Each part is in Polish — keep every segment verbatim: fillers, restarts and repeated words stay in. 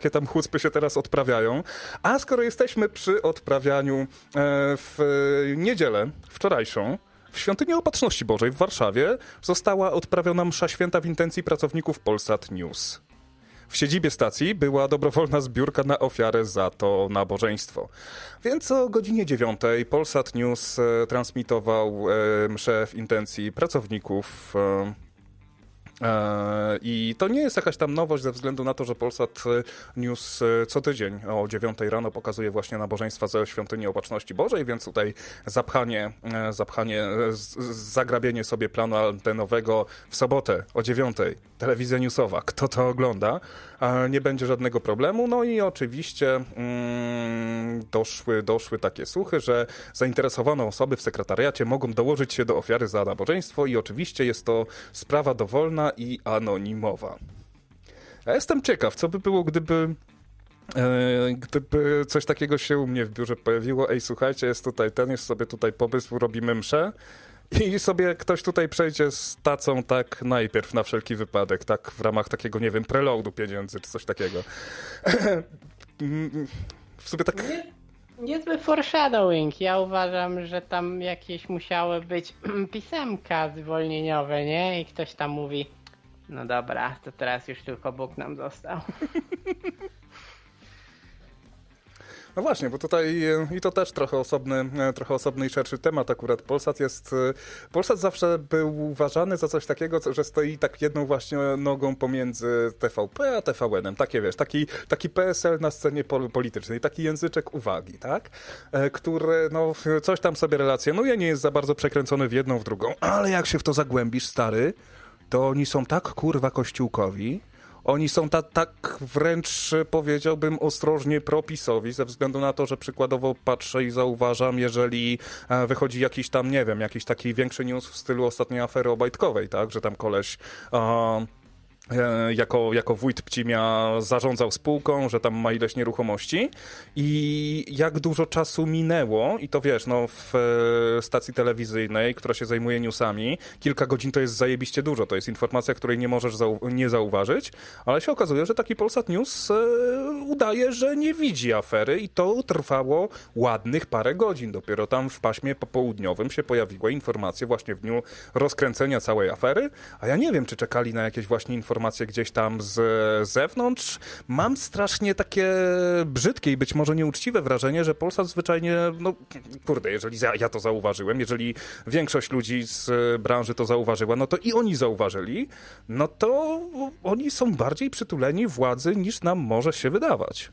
jakie tam chucpy się teraz odprawiają. A skoro jesteśmy przy odprawianiu e, w niedzielę wczorajszą, w Świątyni Opatrzności Bożej w Warszawie została odprawiona msza święta w intencji pracowników Polsat News. W siedzibie stacji była dobrowolna zbiórka na ofiarę za to nabożeństwo. Więc o godzinie dziewiątej Polsat News e, transmitował e, mszę w intencji pracowników e, I to nie jest jakaś tam nowość ze względu na to, że Polsat News co tydzień o dziewiątej rano pokazuje właśnie nabożeństwa ze Świątyni Opatrzności Bożej, więc tutaj zapchanie, zapchanie, zagrabienie sobie planu antenowego w sobotę o dziewiątej. Telewizja newsowa, kto to ogląda, nie będzie żadnego problemu. No i oczywiście mm, doszły, doszły takie słuchy, że zainteresowane osoby w sekretariacie mogą dołożyć się do ofiary za nabożeństwo i oczywiście jest to sprawa dowolna i anonimowa. Ja jestem ciekaw, co by było, gdyby e, gdyby coś takiego się u mnie w biurze pojawiło. Ej, słuchajcie, jest tutaj ten, jest sobie tutaj pomysł, robimy mszę i sobie ktoś tutaj przejdzie z tacą tak najpierw na wszelki wypadek, tak w ramach takiego, nie wiem, preloadu pieniędzy czy coś takiego. W sobie tak... Nie, niezły foreshadowing. Ja uważam, że tam jakieś musiały być pisemka zwolnieniowe, nie? I ktoś tam mówi, no dobra, to teraz już tylko Bóg nam został. No właśnie, bo tutaj i to też trochę osobny, trochę osobny i szerszy temat akurat. Polsat jest, Polsat zawsze był uważany za coś takiego, że stoi tak jedną właśnie nogą pomiędzy T V P a T V N-em. Takie wiesz, taki, taki P S L na scenie politycznej, taki języczek uwagi, tak? Który no coś tam sobie relacjonuje, nie jest za bardzo przekręcony w jedną, w drugą, ale jak się w to zagłębisz, stary, to oni są tak kurwa kościółkowi, oni są ta, tak wręcz, powiedziałbym, ostrożnie propisowi, ze względu na to, że przykładowo patrzę i zauważam, jeżeli wychodzi jakiś tam, nie wiem, jakiś taki większy news w stylu ostatniej afery obajtkowej, tak, że tam koleś... Uh, Jako, jako wójt Pcimia zarządzał spółką, że tam ma ileś nieruchomości i jak dużo czasu minęło i to wiesz, no w stacji telewizyjnej, która się zajmuje newsami, kilka godzin to jest zajebiście dużo, to jest informacja, której nie możesz zau- nie zauważyć, ale się okazuje, że taki Polsat News e, udaje, że nie widzi afery i to trwało ładnych parę godzin. Dopiero tam w paśmie popołudniowym się pojawiła informacja właśnie w dniu rozkręcenia całej afery, a ja nie wiem, czy czekali na jakieś właśnie informacje informacje gdzieś tam z zewnątrz. Mam strasznie takie brzydkie i być może nieuczciwe wrażenie, że Polsat zwyczajnie, no kurde, jeżeli ja, ja to zauważyłem, jeżeli większość ludzi z branży to zauważyła, no to i oni zauważyli, no to oni są bardziej przytuleni władzy niż nam może się wydawać.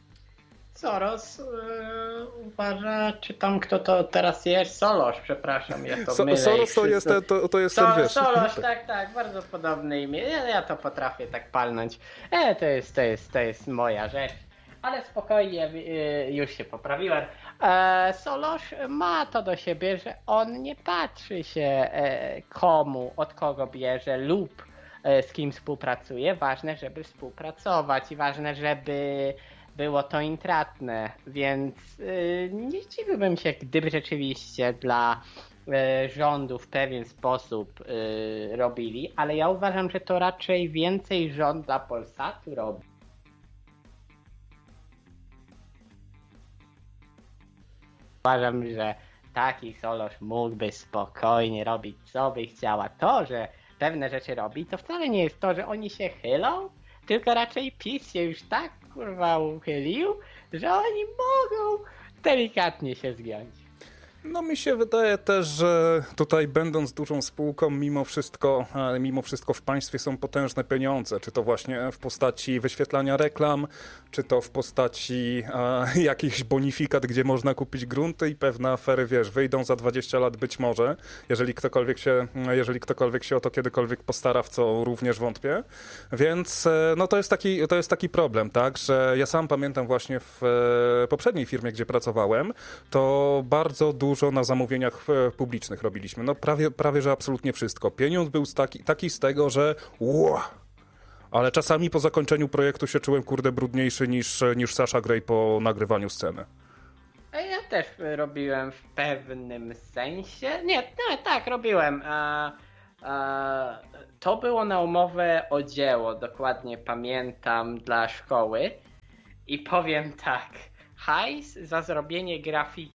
Soros yy, uważa, czy tam kto to teraz jest? Solosz, przepraszam, ja to so, mylę. Soros to jest, to, to jest so, ten, wiesz. Solosz, tak, tak, bardzo podobne imię. Ja, ja to potrafię tak palnąć. E, to jest, to jest, to jest moja rzecz. Ale spokojnie, yy, już się poprawiłem. E, Solosz ma to do siebie, że on nie patrzy się e, komu, od kogo bierze lub e, z kim współpracuje. Ważne, żeby współpracować i ważne, żeby było to intratne, więc yy, nie zdziwiłbym się, gdyby rzeczywiście dla yy, rządu w pewien sposób yy, robili, ale ja uważam, że to raczej więcej rząd dla Polsatu robi. Uważam, że taki Solosz mógłby spokojnie robić, co by chciała. To, że pewne rzeczy robi, to wcale nie jest to, że oni się chylą, tylko raczej PiS się już tak kurwa uchylił, że oni mogą delikatnie się zgiąć. No mi się wydaje też, że tutaj będąc dużą spółką, mimo wszystko, mimo wszystko w państwie są potężne pieniądze, czy to właśnie w postaci wyświetlania reklam, czy to w postaci e, jakichś bonifikat, gdzie można kupić grunty i pewne afery, wiesz, wyjdą za dwadzieścia lat być może, jeżeli ktokolwiek się, jeżeli ktokolwiek się o to kiedykolwiek postara, w co również wątpię. Więc e, no to jest taki, to jest taki problem, tak, że ja sam pamiętam właśnie w e, poprzedniej firmie, gdzie pracowałem, to bardzo dużo Dużo na zamówieniach publicznych robiliśmy. No prawie, prawie że absolutnie wszystko. Pieniądz był taki, taki z tego, że wow, ale czasami po zakończeniu projektu się czułem kurde brudniejszy niż, niż Sasha Grey po nagrywaniu sceny. A ja też robiłem w pewnym sensie. Nie, nie tak, robiłem. A, a, to było na umowę o dzieło, dokładnie pamiętam, dla szkoły. I powiem tak, hajs za zrobienie grafiki.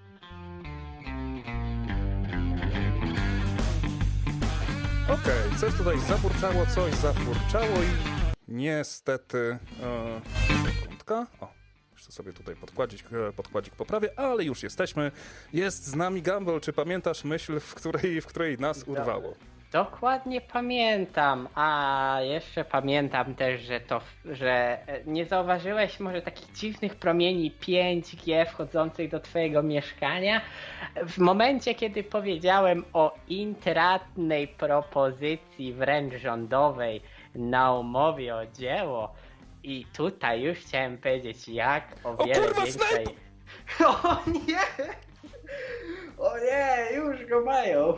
Okej, okay, coś tutaj zaburczało, coś zafurczało i niestety... E, sekundka. O, jeszcze sobie tutaj podkładzik, podkładzik poprawię, ale już jesteśmy. Jest z nami Gumball. Czy pamiętasz myśl, w której, w której nas urwało? Dokładnie pamiętam, a jeszcze pamiętam też, że to, że nie zauważyłeś może takich dziwnych promieni pięć G wchodzących do twojego mieszkania? W momencie, kiedy powiedziałem o intratnej propozycji wręcz rządowej na umowie o dzieło i tutaj już chciałem powiedzieć jak o wiele o kurwa, większej... O nie! O nie, już go mają!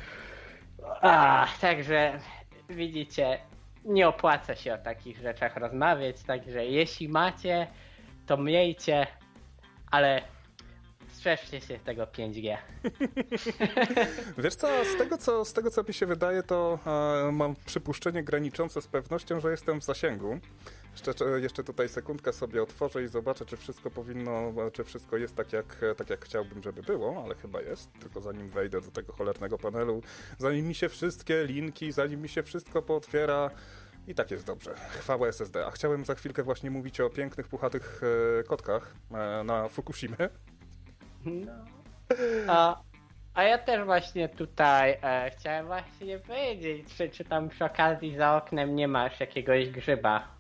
Ach, także widzicie, nie opłaca się o takich rzeczach rozmawiać, także jeśli macie, to miejcie, ale strzeżcie się tego pięć G. Wiesz co, z tego co, z tego, co mi się wydaje, to e, mam przypuszczenie graniczące z pewnością, że jestem w zasięgu. Jeszcze, jeszcze tutaj sekundkę sobie otworzę i zobaczę, czy wszystko powinno, czy wszystko jest tak jak, tak jak chciałbym, żeby było, ale chyba jest. Tylko zanim wejdę do tego cholernego panelu, zanim mi się wszystkie linki, zanim mi się wszystko pootwiera, i tak jest dobrze. Chwała S S D. A chciałem za chwilkę właśnie mówić o pięknych, puchatych e, kotkach e, na Fukushimie. No. A, a ja też właśnie tutaj e, chciałem właśnie powiedzieć, czy, czy tam przy okazji za oknem nie masz jakiegoś grzyba?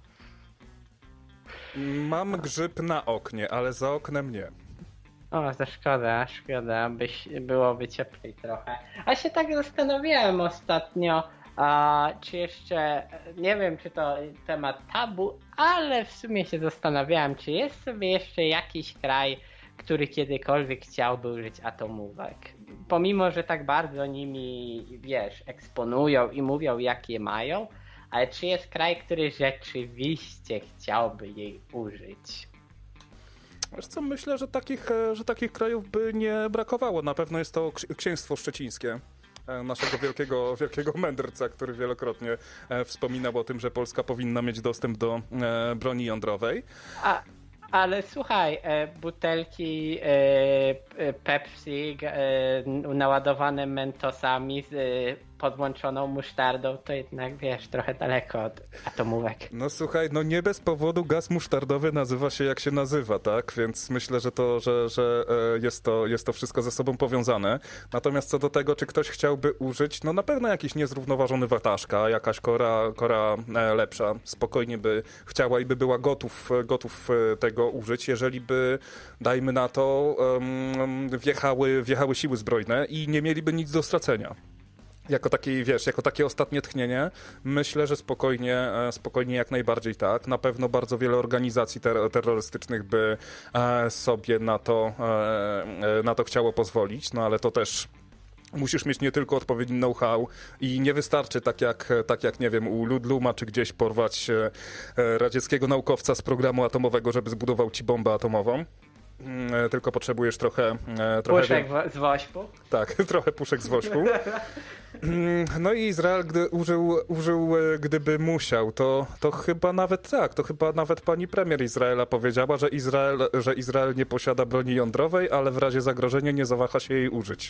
Mam grzyb na oknie, ale za oknem nie. O, to szkoda, szkoda, byś, byłoby cieplej trochę. A się tak zastanawiałem ostatnio, a, czy jeszcze, nie wiem czy to temat tabu, ale w sumie się zastanawiałem, czy jest sobie jeszcze jakiś kraj, który kiedykolwiek chciałby użyć atomówek. Pomimo, że tak bardzo nimi, wiesz, eksponują i mówią jakie mają, ale czy jest kraj, który rzeczywiście chciałby jej użyć? Wiesz co, myślę, że takich, że takich krajów by nie brakowało. Na pewno jest to Księstwo Szczecińskie, naszego wielkiego, wielkiego mędrca, który wielokrotnie wspominał o tym, że Polska powinna mieć dostęp do broni jądrowej. A, ale słuchaj, butelki e, Pepsi e, naładowane Mentosami z e, podłączoną musztardą, to jednak, wiesz, trochę daleko od atomówek. No słuchaj, no nie bez powodu gaz musztardowy nazywa się jak się nazywa, tak? Więc myślę, że to, że, że jest to, jest to wszystko ze sobą powiązane. Natomiast co do tego, czy ktoś chciałby użyć, no na pewno jakiś niezrównoważony wataszka, jakaś kora, kora lepsza, spokojnie by chciała i by była gotów, gotów tego użyć, jeżeli by, dajmy na to, um, wjechały, wjechały siły zbrojne i nie mieliby nic do stracenia. Jako taki, wiesz, jako takie ostatnie tchnienie, myślę, że spokojnie, spokojnie jak najbardziej tak. Na pewno bardzo wiele organizacji ter- terrorystycznych by sobie na to, na to chciało pozwolić, no ale to też musisz mieć nie tylko odpowiedni know-how i nie wystarczy tak jak, tak jak nie wiem, u Ludluma czy gdzieś porwać radzieckiego naukowca z programu atomowego, żeby zbudował ci bombę atomową. Tylko potrzebujesz trochę... trochę puszek wie... z wośpu? Tak, trochę puszek z wośpu. No i Izrael, gdy użył, użył gdyby musiał, to, to chyba nawet tak, to chyba nawet pani premier Izraela powiedziała, że Izrael, że Izrael nie posiada broni jądrowej, ale w razie zagrożenia nie zawaha się jej użyć.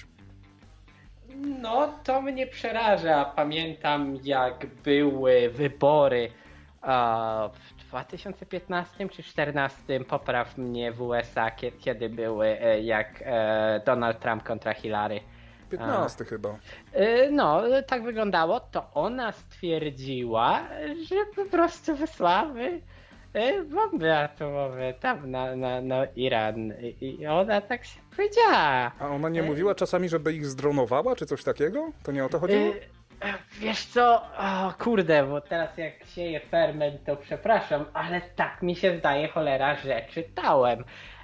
No, to mnie przeraża. Pamiętam, jak były wybory uh, w dwa tysiące piętnastym czy czternastym, popraw mnie, w U S A, kiedy były, jak Donald Trump kontra Hillary. piętnasty A, chyba. No, tak wyglądało. To ona stwierdziła, że po prostu wysłały bomby atomowe tam na, na, na Iran. I ona tak się powiedziała. A ona nie mówiła czasami, żeby ich zdronowała, czy coś takiego? To nie o to chodziło? Wiesz co, o, kurde, bo teraz jak sieję ferment, to przepraszam, ale tak mi się zdaje, cholera, że czytałem.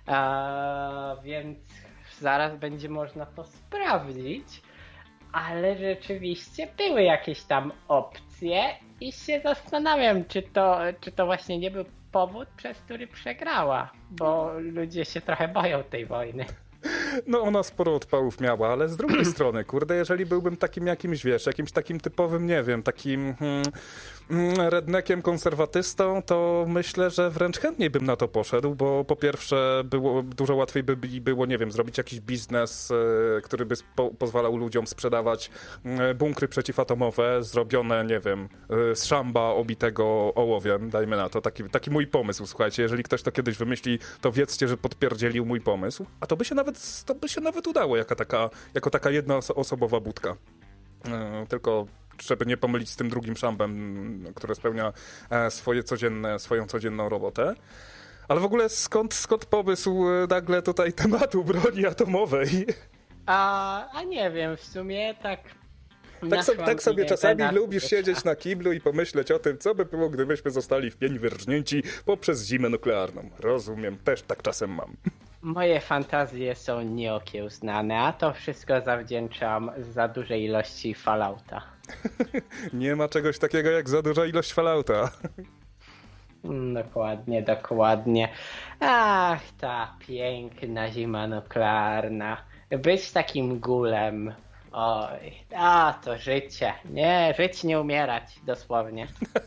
A, więc zaraz będzie można to sprawdzić, ale rzeczywiście były jakieś tam opcje i się zastanawiam, czy to, czy to właśnie nie był powód, przez który przegrała, bo ludzie się trochę boją tej wojny. No ona sporo odpałów miała, ale z drugiej strony, kurde, jeżeli byłbym takim jakimś, wiesz, jakimś takim typowym, nie wiem, takim hmm, redneckiem, konserwatystą, to myślę, że wręcz chętniej bym na to poszedł, bo po pierwsze było, dużo łatwiej by było, nie wiem, zrobić jakiś biznes, który by po, pozwalał ludziom sprzedawać bunkry przeciwatomowe zrobione, nie wiem, z szamba obitego ołowiem, dajmy na to, taki, taki mój pomysł, słuchajcie, jeżeli ktoś to kiedyś wymyśli, to wiedzcie, że podpierdzielił mój pomysł, a to by się nawet, to by się nawet udało, jako taka, jako taka jednoosobowa budka. Yy, tylko żeby nie pomylić z tym drugim szambem, który spełnia swoje codzienne, swoją codzienną robotę. Ale w ogóle skąd, skąd pomysł nagle tutaj tematu broni atomowej? A, a nie wiem, w sumie tak... Tak, so, tak sobie czasami lubisz wyszła. siedzieć na kiblu i pomyśleć o tym, co by było, gdybyśmy zostali w pień wyrżnięci poprzez zimę nuklearną. Rozumiem, też tak czasem mam. Moje fantazje są nieokiełznane, a to wszystko zawdzięczam za dużej ilości Fallouta. Nie ma czegoś takiego jak za duża ilość Fallouta. Dokładnie, dokładnie. Ach, ta piękna zima nuklearna. Być takim gulem. Oj, a to życie. Nie, żyć, nie umierać, dosłownie.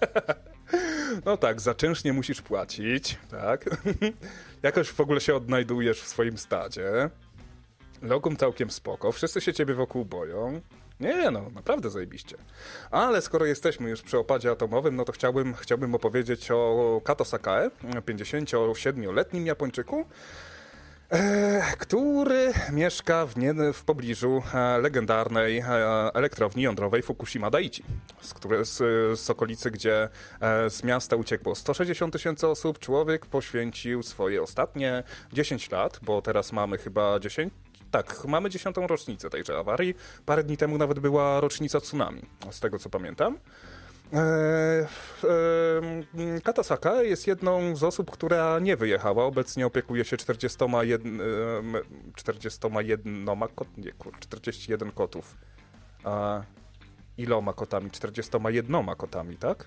No tak, za czynsz nie musisz płacić, tak? Jakoś w ogóle się odnajdujesz w swoim stadzie. Logum całkiem spoko, wszyscy się ciebie wokół boją. Nie, no, naprawdę zajebiście. Ale skoro jesteśmy już przy opadzie atomowym, no to chciałbym, chciałbym opowiedzieć o Kato Sakae, pięćdziesięciosiedmioletnim Japończyku, e, który mieszka w, nie, w pobliżu e, legendarnej e, elektrowni jądrowej Fukushima Daiichi, z, które, z, z okolicy, gdzie e, z miasta uciekło sto sześćdziesiąt tysięcy osób. Człowiek poświęcił swoje ostatnie dziesięć lat, bo teraz mamy chyba dziesięć. Tak, mamy dziesiątą rocznicę tejże awarii. Parę dni temu nawet była rocznica tsunami, z tego co pamiętam. E, e, Kata Sakae jest jedną z osób, która nie wyjechała. Obecnie opiekuje się czterdziestoma jeden, czterdziestoma jednoma kot, nie, kur, czterdzieści jeden kotów. A iloma kotami? czterdziestoma jednoma kotami, tak?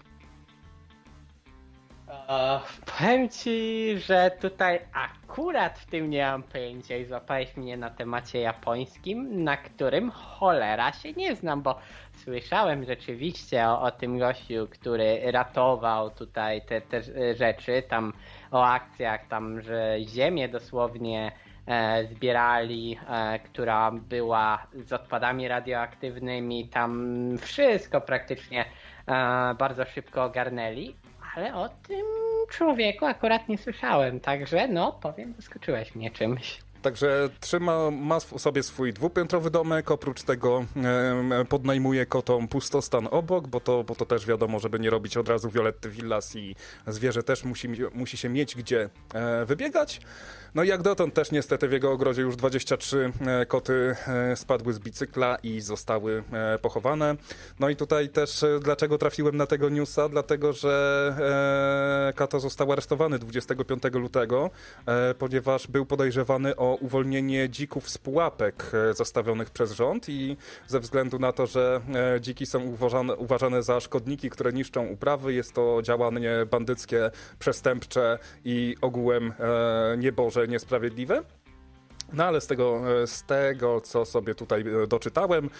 O, powiem ci, że tutaj akurat w tym nie mam pojęcia i złapałeś mnie na temacie japońskim, na którym cholera się nie znam, bo słyszałem rzeczywiście o, o tym gościu, który ratował tutaj te, te rzeczy, tam o akcjach, tam, że ziemię dosłownie e, zbierali, e, która była z odpadami radioaktywnymi, tam wszystko praktycznie e, bardzo szybko ogarnęli. Ale o tym człowieku akurat nie słyszałem, także no powiem, zaskoczyłeś mnie czymś. Także trzyma, ma sobie swój dwupiętrowy domek, oprócz tego e, podnajmuje kotom pustostan obok, bo to, bo to też wiadomo, żeby nie robić od razu Violetty Villas i zwierzę też musi, musi się mieć gdzie e, wybiegać. No i jak dotąd też niestety w jego ogrodzie już dwadzieścia trzy e, koty e, spadły z bicykla i zostały e, pochowane. No i tutaj też e, dlaczego trafiłem na tego newsa? Dlatego, że e, Kato został aresztowany dwudziestego piątego lutego, e, ponieważ był podejrzewany o uwolnienie dzików z pułapek e, zastawionych przez rząd i ze względu na to, że e, dziki są uważane, uważane za szkodniki, które niszczą uprawy, jest to działanie bandyckie, przestępcze i ogółem e, nieboże niesprawiedliwe. No ale z tego, z tego, co sobie tutaj doczytałem,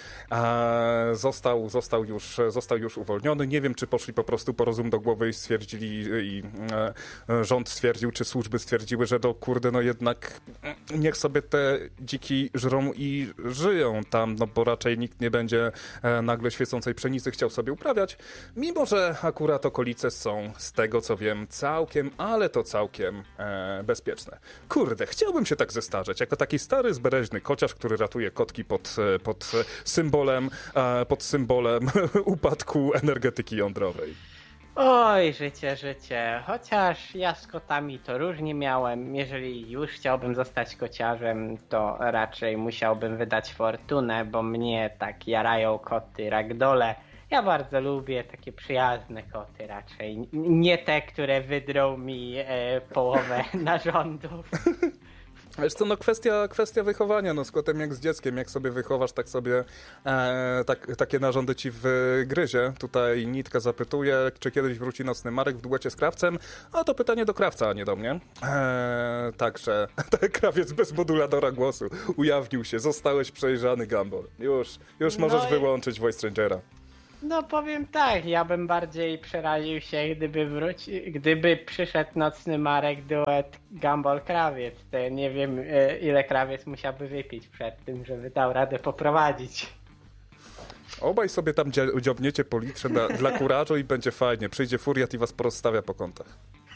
e, został, został, już, został już uwolniony. Nie wiem, czy poszli po prostu po rozum do głowy i stwierdzili, i e, rząd stwierdził, czy służby stwierdziły, że do kurde, no jednak niech sobie te dziki żrą i żyją tam, no bo raczej nikt nie będzie e, nagle świecącej pszenicy chciał sobie uprawiać, mimo że akurat okolice są, z tego co wiem, całkiem, ale to całkiem e, bezpieczne. Kurde, chciałbym się tak zestarzeć, jako taki stary, zbereźny kociarz, który ratuje kotki pod, pod symbolem, pod symbolem upadku energetyki jądrowej. Oj, życie, życie. Chociaż ja z kotami to różnie miałem. Jeżeli już chciałbym zostać kociarzem, to raczej musiałbym wydać fortunę, bo mnie tak jarają koty ragdole. Ja bardzo lubię takie przyjazne koty raczej. Nie te, które wydrą mi e, połowę narządów. Wiesz co, no kwestia, kwestia wychowania, no z kotem jak z dzieckiem, jak sobie wychowasz, tak sobie e, tak, takie narządy ci wgryzie. Tutaj Nitka zapytuje, czy kiedyś wróci Nocny Marek w duecie z Krawcem, a to pytanie do Krawca, a nie do mnie. E, także krawiec bez moduladora głosu ujawnił się, zostałeś przejrzany, Gumball. Już, już możesz no i... wyłączyć Voice Changera. No powiem tak, ja bym bardziej przeraził się, gdyby wróci, gdyby przyszedł Nocny Marek duet Gumball-Krawiec. To nie wiem, ile Krawiec musiałby wypić przed tym, żeby dał radę poprowadzić. Obaj sobie tam dziobniecie po litrze dla, dla kurażu i będzie fajnie. Przyjdzie furiat i was porozstawia po kątach.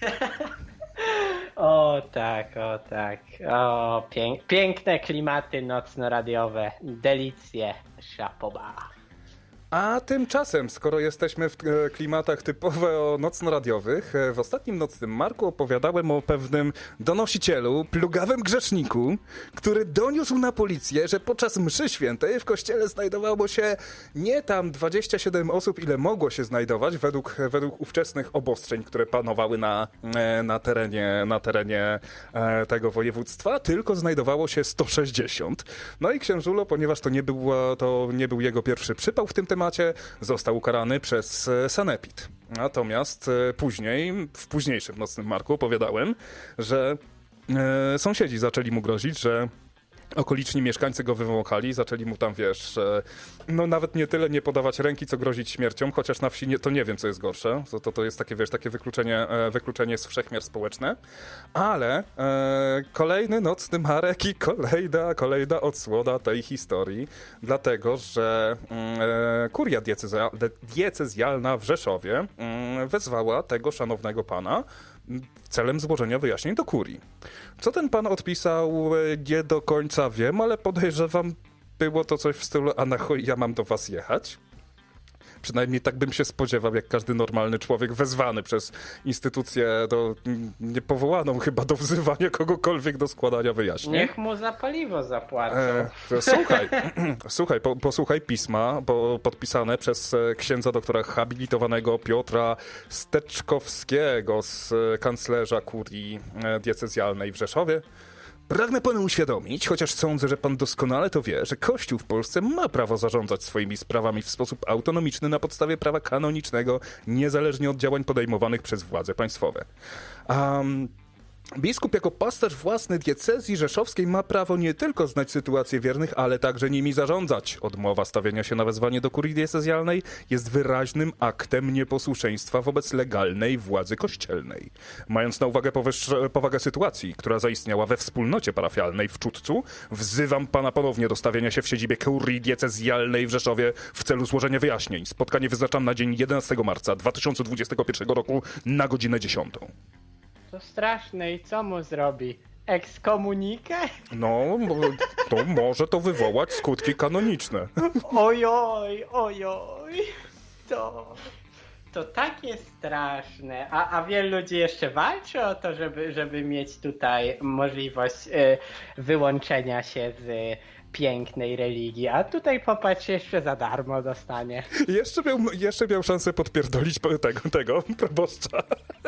O tak, o tak. O, pięk, piękne klimaty nocno-radiowe. Delicje. Szapoba. A tymczasem, skoro jesteśmy w klimatach typowo nocno-radiowych, w ostatnim Nocnym Marku opowiadałem o pewnym donosicielu, plugawym grzeszniku, który doniósł na policję, że podczas mszy świętej w kościele znajdowało się nie tam dwadzieścia siedem osób, ile mogło się znajdować według, według ówczesnych obostrzeń, które panowały na, na terenie, na terenie tego województwa, tylko znajdowało się sto sześćdziesiąt. No i księżulo, ponieważ to nie był, to nie był jego pierwszy przypał w tym temacie, został ukarany przez sanepid. Natomiast później, w późniejszym Nocnym Marku opowiadałem, że e, sąsiedzi zaczęli mu grozić, że okoliczni mieszkańcy go wywąchali, zaczęli mu tam, wiesz, e, no nawet nie tyle nie podawać ręki, co grozić śmiercią, chociaż na wsi nie, to nie wiem, co jest gorsze. To, to, to jest takie, wiesz, takie wykluczenie, e, wykluczenie z wszechmiar społeczne. Ale e, kolejny Nocny Marek i kolejna, kolejna odsłona tej historii, dlatego, że e, kuria diecezja, diecezjalna w Rzeszowie e, wezwała tego szanownego pana celem złożenia wyjaśnień do kurii. Co ten pan odpisał, nie do końca wiem, ale podejrzewam, było to coś w stylu, a na chuj ja mam do was jechać? Przynajmniej tak bym się spodziewał, jak każdy normalny człowiek wezwany przez instytucję do, niepowołaną chyba do wzywania kogokolwiek do składania wyjaśnień. Niech mu za paliwo zapłacą. E, słuchaj, słuchaj, po, posłuchaj pisma bo, podpisane przez księdza doktora habilitowanego Piotra Steczkowskiego z kanclerza kurii diecezjalnej w Rzeszowie. Pragnę panu uświadomić, chociaż sądzę, że pan doskonale to wie, że Kościół w Polsce ma prawo zarządzać swoimi sprawami w sposób autonomiczny na podstawie prawa kanonicznego, niezależnie od działań podejmowanych przez władze państwowe. Um, Biskup jako pasterz własny diecezji rzeszowskiej ma prawo nie tylko znać sytuację wiernych, ale także nimi zarządzać. Odmowa stawiania się na wezwanie do kurii diecezjalnej jest wyraźnym aktem nieposłuszeństwa wobec legalnej władzy kościelnej. Mając na uwagę powyższe, powagę sytuacji, która zaistniała we wspólnocie parafialnej w Czudcu, wzywam pana ponownie do stawienia się w siedzibie kurii diecezjalnej w Rzeszowie w celu złożenia wyjaśnień. Spotkanie wyznaczam na dzień jedenastego marca dwa tysiące dwudziestego pierwszego roku na godzinę dziesiątą. To straszne i co mu zrobi? Ekskomunikę? No, to może to wywołać skutki kanoniczne. Ojoj, ojoj, to, to takie straszne. A, a wielu ludzi jeszcze walczy o to, żeby, żeby mieć tutaj możliwość y, wyłączenia się z pięknej religii, a tutaj popatrz, jeszcze za darmo dostanie. Jeszcze miał, jeszcze miał szansę podpierdolić tego, tego proboszcza.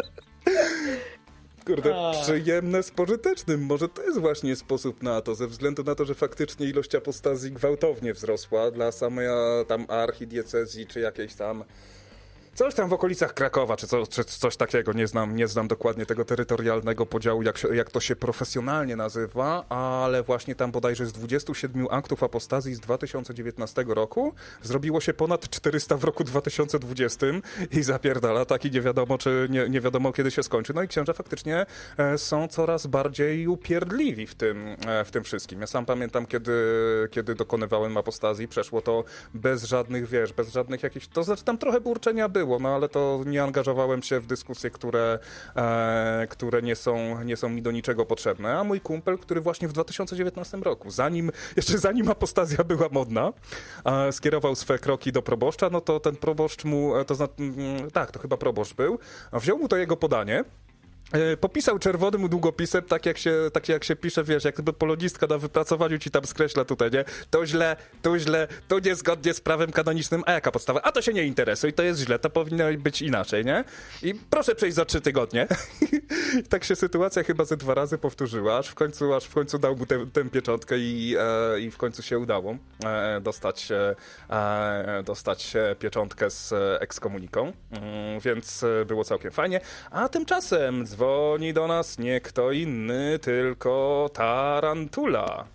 Kurde, A. przyjemne z pożytecznym. Może to jest właśnie sposób na to, ze względu na to, że faktycznie ilość apostazji gwałtownie wzrosła dla samej tam archidiecezji, czy jakiejś tam coś tam w okolicach Krakowa, czy, co, czy coś takiego. Nie znam, nie znam dokładnie tego terytorialnego podziału, jak, się, jak to się profesjonalnie nazywa, ale właśnie tam bodajże z dwudziestu siedmiu aktów apostazji z dwa tysiące dziewiętnastego roku zrobiło się ponad czterysta w roku dwa tysiące dwudziestym i zapierdala tak i nie wiadomo, czy nie, nie wiadomo, kiedy się skończy. No i księża faktycznie e, są coraz bardziej upierdliwi w tym, e, w tym wszystkim. Ja sam pamiętam, kiedy, kiedy dokonywałem apostazji, przeszło to bez żadnych, wiesz, bez żadnych jakichś, to znaczy tam trochę burczenia było, no ale to nie angażowałem się w dyskusje, które, e, które nie są, nie są mi do niczego potrzebne. A mój kumpel, który właśnie w dwa tysiące dziewiętnastym roku, zanim, jeszcze zanim apostazja była modna, e, skierował swe kroki do proboszcza, no to ten proboszcz mu, to znaczy, tak, to chyba proboszcz był, wziął mu to jego podanie, Popisał czerwonym długopisem, tak jak się, tak jak się pisze, wiesz, jakby polonistka na wypracowaniu ci tam skreśla tutaj, nie? To źle, to źle, to niezgodnie z prawem kanonicznym, a jaka podstawa? A to się nie interesuje, to jest źle, to powinno być inaczej, nie? I proszę przejść za trzy tygodnie. Tak się sytuacja chyba ze dwa razy powtórzyła, aż w końcu, aż w końcu dał mu tę, tę pieczątkę i, e, i w końcu się udało e, dostać, e, dostać pieczątkę z ekskomuniką, mm, więc było całkiem fajnie. A tymczasem dzwoni do nas nie kto inny, tylko Tarantula.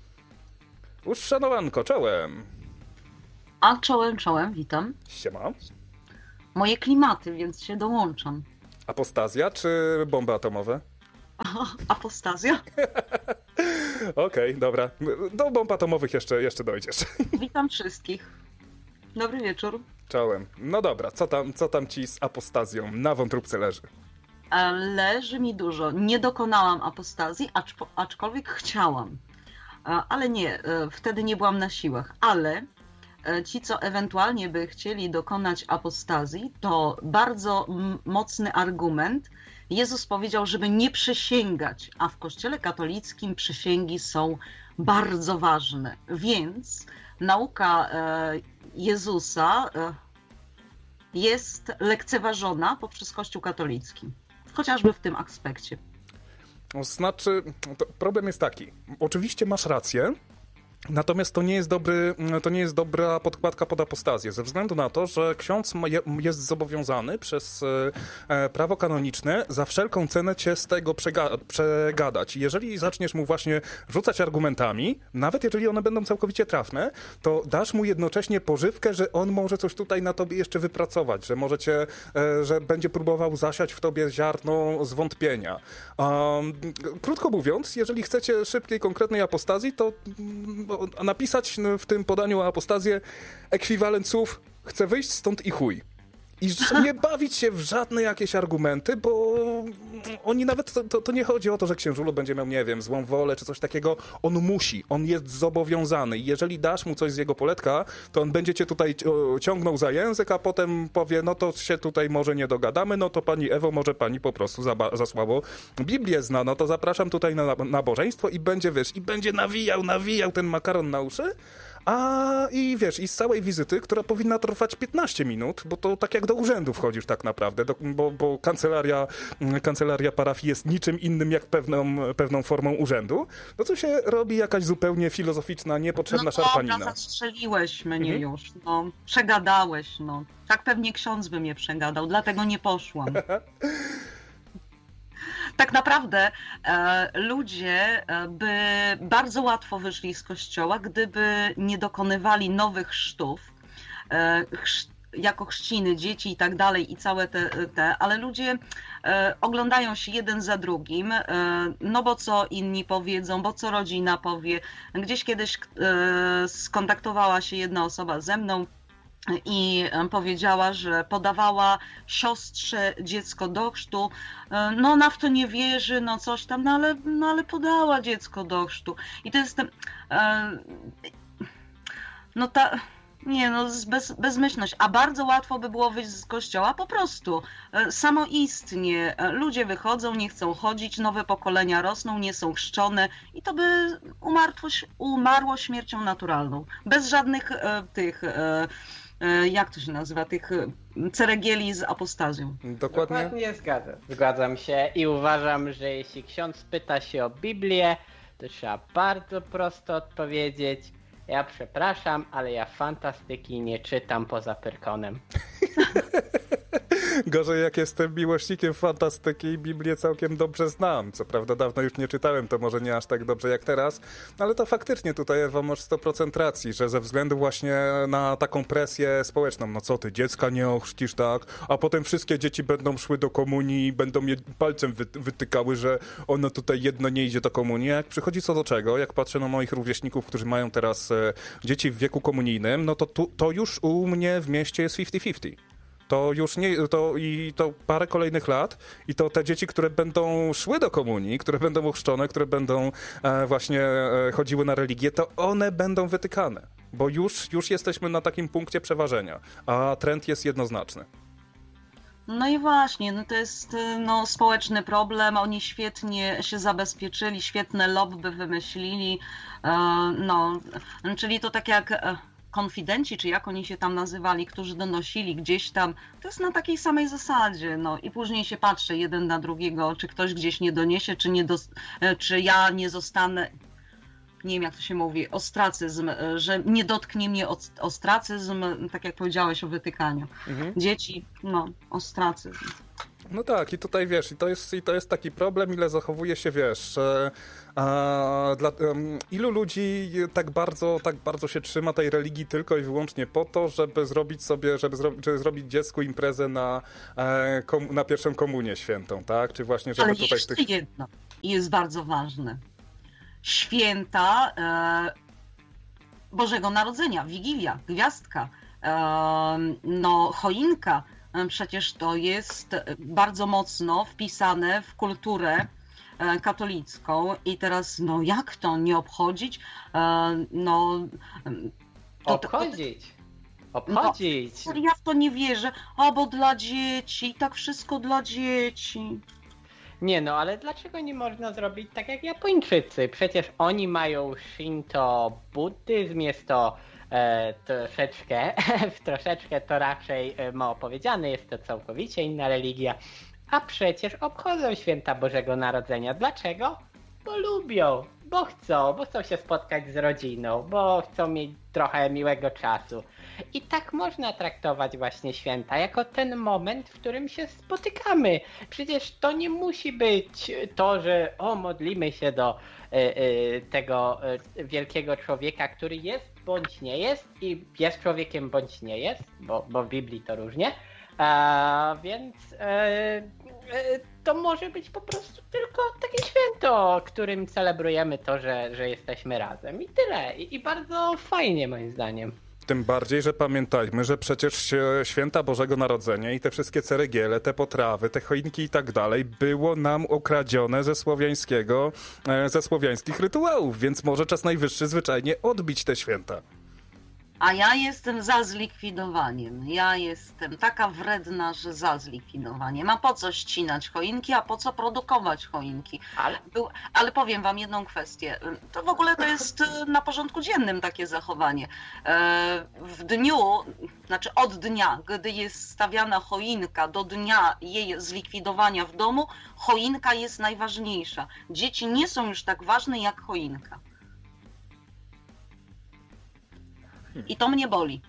Uszanowanko, czołem. A czołem, czołem, witam. Siema. Moje klimaty, więc się dołączam. Apostazja czy bomby atomowe? Apostazja? Okej, okay, dobra. Do bomb atomowych jeszcze, jeszcze dojdziesz. Witam wszystkich. Dobry wieczór. Czołem. No dobra, co tam, co tam ci z apostazją na wątróbce leży? Leży mi dużo. Nie dokonałam apostazji, acz, aczkolwiek chciałam. Ale nie, wtedy nie byłam na siłach. Ale ci, co ewentualnie by chcieli dokonać apostazji, to bardzo mocny argument. Jezus powiedział, żeby nie przysięgać, a w Kościele katolickim przysięgi są bardzo ważne. Więc nauka Jezusa jest lekceważona poprzez Kościół katolicki. Chociażby w tym aspekcie. Znaczy, problem jest taki. Oczywiście masz rację, natomiast to nie jest dobry, to nie jest dobra podkładka pod apostazję, ze względu na to, że ksiądz jest zobowiązany przez prawo kanoniczne za wszelką cenę cię z tego przega- przegadać. Jeżeli zaczniesz mu właśnie rzucać argumentami, nawet jeżeli one będą całkowicie trafne, to dasz mu jednocześnie pożywkę, że on może coś tutaj na tobie jeszcze wypracować, że może cię, że będzie próbował zasiać w tobie ziarno zwątpienia. Um, krótko mówiąc, jeżeli chcecie szybkiej, konkretnej apostazji, to napisać w tym podaniu o apostazję ekwiwalent słów chcę wyjść stąd i chuj. I nie bawić się w żadne jakieś argumenty, bo oni nawet, to, to, to nie chodzi o to, że księżulo będzie miał, nie wiem, złą wolę czy coś takiego. On musi, on jest zobowiązany. I jeżeli dasz mu coś z jego poletka, to on będzie cię tutaj ciągnął za język, a potem powie, no to się tutaj może nie dogadamy, no to pani Ewo, może pani po prostu za, za słabo Biblię zna, no to zapraszam tutaj na nabożeństwo i będzie, wiesz, i będzie nawijał, nawijał ten makaron na uszy. A i wiesz, i z całej wizyty, która powinna trwać piętnaście minut, bo to tak jak do urzędu wchodzisz tak naprawdę, do, bo, bo kancelaria, kancelaria parafii jest niczym innym jak pewną, pewną formą urzędu, no to się robi jakaś zupełnie filozoficzna, niepotrzebna no szarpanina. No zastrzeliłeś mnie mhm. już, no, przegadałeś, no. Tak pewnie ksiądz by mnie przegadał, dlatego nie poszłam. Tak naprawdę e, ludzie by bardzo łatwo wyszli z kościoła, gdyby nie dokonywali nowych chrztów, e, chrzt, jako chrzciny, dzieci i tak dalej i całe te, te ale ludzie e, oglądają się jeden za drugim, e, no bo co inni powiedzą, bo co rodzina powie. Gdzieś kiedyś e, skontaktowała się jedna osoba ze mną i powiedziała, że podawała siostrze dziecko do chrztu, no ona w to nie wierzy, no coś tam, no ale, no ale podała dziecko do chrztu. I to jest ten, no ta, nie no, bez, bezmyślność, a bardzo łatwo by było wyjść z kościoła po prostu, samoistnie. Ludzie wychodzą, nie chcą chodzić, nowe pokolenia rosną, nie są chrzczone i to by umarło, umarło śmiercią naturalną, bez żadnych tych... jak to się nazywa, tych ceregieli z apostazją. Dokładnie. Dokładnie zgadzam. Zgadzam się i uważam, że jeśli ksiądz pyta się o Biblię, to trzeba bardzo prosto odpowiedzieć: ja przepraszam, ale ja fantastyki nie czytam poza Pyrkonem. Gorzej jak jestem miłośnikiem fantastyki i Biblię całkiem dobrze znam. Co prawda dawno już nie czytałem, to może nie aż tak dobrze jak teraz, ale to faktycznie tutaj, Ewa, masz sto procent racji, że ze względu właśnie na taką presję społeczną, no co ty, dziecka nie ochrzcisz, tak, a potem wszystkie dzieci będą szły do komunii i będą je palcem wy- wytykały, że ono tutaj jedno nie idzie do komunii. Jak przychodzi co do czego, jak patrzę na moich rówieśników, którzy mają teraz e, dzieci w wieku komunijnym, no to, tu, to już u mnie w mieście jest pięćdziesiąt pięćdziesiąt. To już nie, to i to parę kolejnych lat i to te dzieci, które będą szły do komunii, które będą ochrzczone, które będą e, właśnie e, chodziły na religię, to one będą wytykane, bo już, już jesteśmy na takim punkcie przeważenia, a trend jest jednoznaczny. No i właśnie, no to jest no, społeczny problem, oni świetnie się zabezpieczyli, świetne lobby wymyślili, no, czyli to tak jak konfidenci, czy jak oni się tam nazywali, którzy donosili gdzieś tam, to jest na takiej samej zasadzie, no i później się patrzy jeden na drugiego, czy ktoś gdzieś nie doniesie, czy, nie dos- czy ja nie zostanę, nie wiem jak to się mówi, ostracyzm, że nie dotknie mnie ostracyzm, tak jak powiedziałeś o wytykaniu. Mhm. Dzieci, no, ostracyzm. No tak, i tutaj wiesz, i to jest, i to jest taki problem, ile zachowuje się, wiesz, e, a, dla, um, ilu ludzi tak bardzo, tak bardzo się trzyma tej religii tylko i wyłącznie po to, żeby zrobić sobie, żeby, zro, żeby zrobić dziecku imprezę na, e, kom, na pierwszą komunię świętą, tak? Czy właśnie, żeby Ale tutaj... jeszcze tych... jedno jest bardzo ważne. Święta e, Bożego Narodzenia, Wigilia, Gwiazdka, e, no choinka, przecież to jest bardzo mocno wpisane w kulturę katolicką i teraz, no jak to nie obchodzić? No... To, obchodzić! Obchodzić! No, ja w to nie wierzę, a bo dla dzieci, tak wszystko dla dzieci. Nie no, ale dlaczego nie można zrobić tak jak Japończycy? Przecież oni mają Shinto, buddyzm, jest to E, troszeczkę, troszeczkę to raczej e, mało powiedziane, jest to całkowicie inna religia, a przecież obchodzą święta Bożego Narodzenia. Dlaczego? Bo lubią, bo chcą, bo chcą się spotkać z rodziną, bo chcą mieć trochę miłego czasu. I tak można traktować właśnie święta, jako ten moment, w którym się spotykamy. Przecież to nie musi być to, że o, modlimy się do y, y, tego y, wielkiego człowieka, który jest bądź nie jest i jest człowiekiem bądź nie jest, bo, bo w Biblii to różnie. A, więc y, y, to może być po prostu tylko takie święto, którym celebrujemy to, że, że jesteśmy razem. I tyle. I, i bardzo fajnie moim zdaniem. Tym bardziej, że pamiętajmy, że przecież święta Bożego Narodzenia i te wszystkie ceregiele, te potrawy, te choinki i tak dalej było nam okradzione ze słowiańskiego, ze słowiańskich rytuałów, więc może czas najwyższy zwyczajnie odbić te święta. A ja jestem za zlikwidowaniem. Ja jestem taka wredna, że za zlikwidowaniem. A po co ścinać choinki, a po co produkować choinki? Ale, Był, ale powiem wam jedną kwestię. To w ogóle to jest na porządku dziennym takie zachowanie. W dniu, znaczy od dnia, gdy jest stawiana choinka, do dnia jej zlikwidowania w domu, choinka jest najważniejsza. Dzieci nie są już tak ważne jak choinka. I to mnie boli.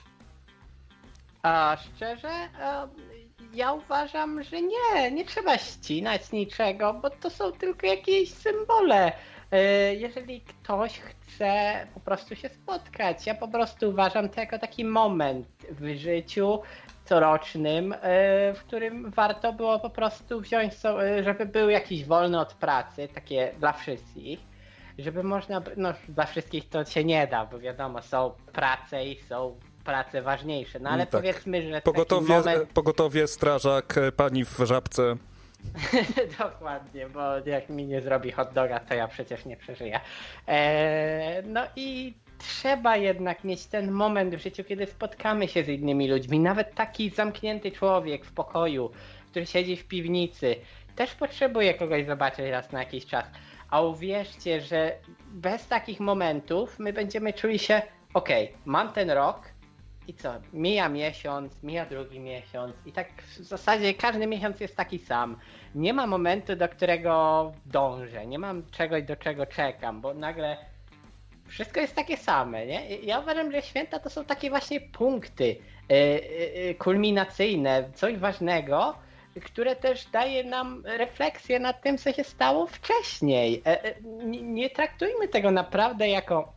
A szczerze, ja uważam, że nie, nie trzeba ścinać niczego, bo to są tylko jakieś symbole. Jeżeli ktoś chce po prostu się spotkać, ja po prostu uważam to jako taki moment w życiu corocznym, w którym warto było po prostu wziąć, żeby był jakiś wolny od pracy, takie dla wszystkich. Żeby można, no dla wszystkich to się nie da, bo wiadomo, są prace i są prace ważniejsze, no ale tak. Powiedzmy, że Pogotowie, moment... pogotowie, strażak, pani w żabce. Dokładnie, bo jak mi nie zrobi hot doga, to ja przecież nie przeżyję. Eee, no i trzeba jednak mieć ten moment w życiu, kiedy spotkamy się z innymi ludźmi, nawet taki zamknięty człowiek w pokoju, który siedzi w piwnicy, też potrzebuje kogoś zobaczyć raz na jakiś czas. A uwierzcie, że bez takich momentów my będziemy czuli się okej, okay, mam ten rok i co, mija miesiąc, mija drugi miesiąc i tak w zasadzie każdy miesiąc jest taki sam. Nie ma momentu, do którego dążę, nie mam czegoś, do czego czekam, bo nagle wszystko jest takie same, nie? Ja uważam, że święta to są takie właśnie punkty yy, yy, kulminacyjne, coś ważnego, które też daje nam refleksję nad tym, co się stało wcześniej. Nie traktujmy tego naprawdę jako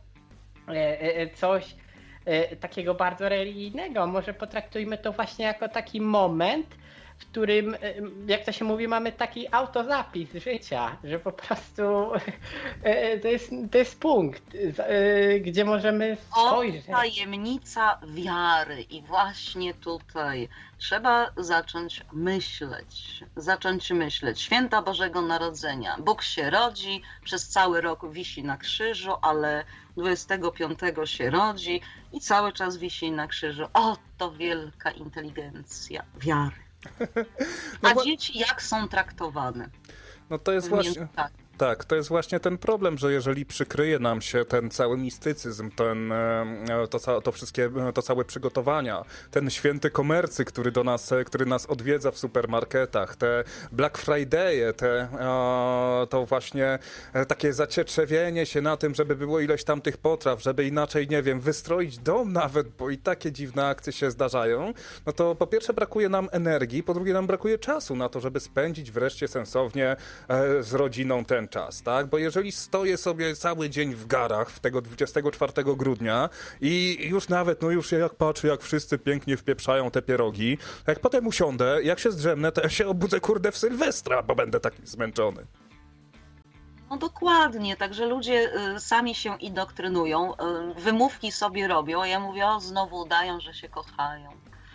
coś takiego bardzo religijnego. Może potraktujmy to właśnie jako taki moment, w którym, jak to się mówi, mamy taki autozapis życia, że po prostu to jest, to jest punkt, gdzie możemy spojrzeć. O, tajemnica wiary i właśnie tutaj trzeba zacząć myśleć, zacząć myśleć. Święta Bożego Narodzenia. Bóg się rodzi, przez cały rok wisi na krzyżu, ale dwudziestego piątego się rodzi i cały czas wisi na krzyżu. O, to wielka inteligencja wiary. A no, dzieci jak są traktowane? No to jest właśnie... Tak. Tak, to jest właśnie ten problem, że jeżeli przykryje nam się ten cały mistycyzm, ten, to, to wszystkie, to całe przygotowania, ten święty komercy, który do nas, który nas odwiedza w supermarketach, te Black Friday'e, te, to właśnie takie zacietrzewienie się na tym, żeby było ileś tam tych potraw, żeby inaczej, nie wiem, wystroić dom nawet, bo i takie dziwne akcje się zdarzają, no to po pierwsze brakuje nam energii, po drugie nam brakuje czasu na to, żeby spędzić wreszcie sensownie z rodziną ten czas, tak? Bo jeżeli stoję sobie cały dzień w garach w tego dwudziestego czwartego grudnia i już nawet, no już jak patrzę, jak wszyscy pięknie wpieprzają te pierogi, jak potem usiądę, jak się zdrzemnę, to ja się obudzę, kurde, w Sylwestra, bo będę taki zmęczony. No dokładnie, także ludzie y, sami się indoktrynują, y, wymówki sobie robią, a ja mówię, o, znowu udają, że się kochają.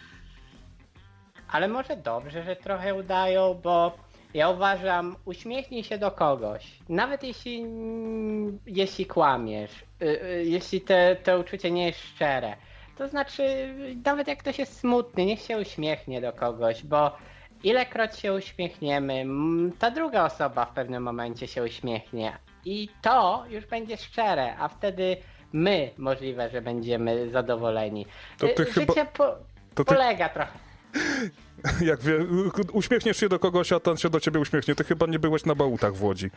Ale może dobrze, że trochę udają, bo ja uważam, uśmiechnij się do kogoś, nawet jeśli, jeśli kłamiesz, y, y, jeśli te, to uczucie nie jest szczere. To znaczy, nawet jak ktoś jest smutny, niech się uśmiechnie do kogoś, bo ilekroć się uśmiechniemy, ta druga osoba w pewnym momencie się uśmiechnie i to już będzie szczere, a wtedy my możliwe, że będziemy zadowoleni. To ty Życie chyba... po, to ty... polega trochę. Jak wie, uśmiechniesz się do kogoś, a ten się do ciebie uśmiechnie. Ty chyba nie byłeś na bałutach w Łodzi.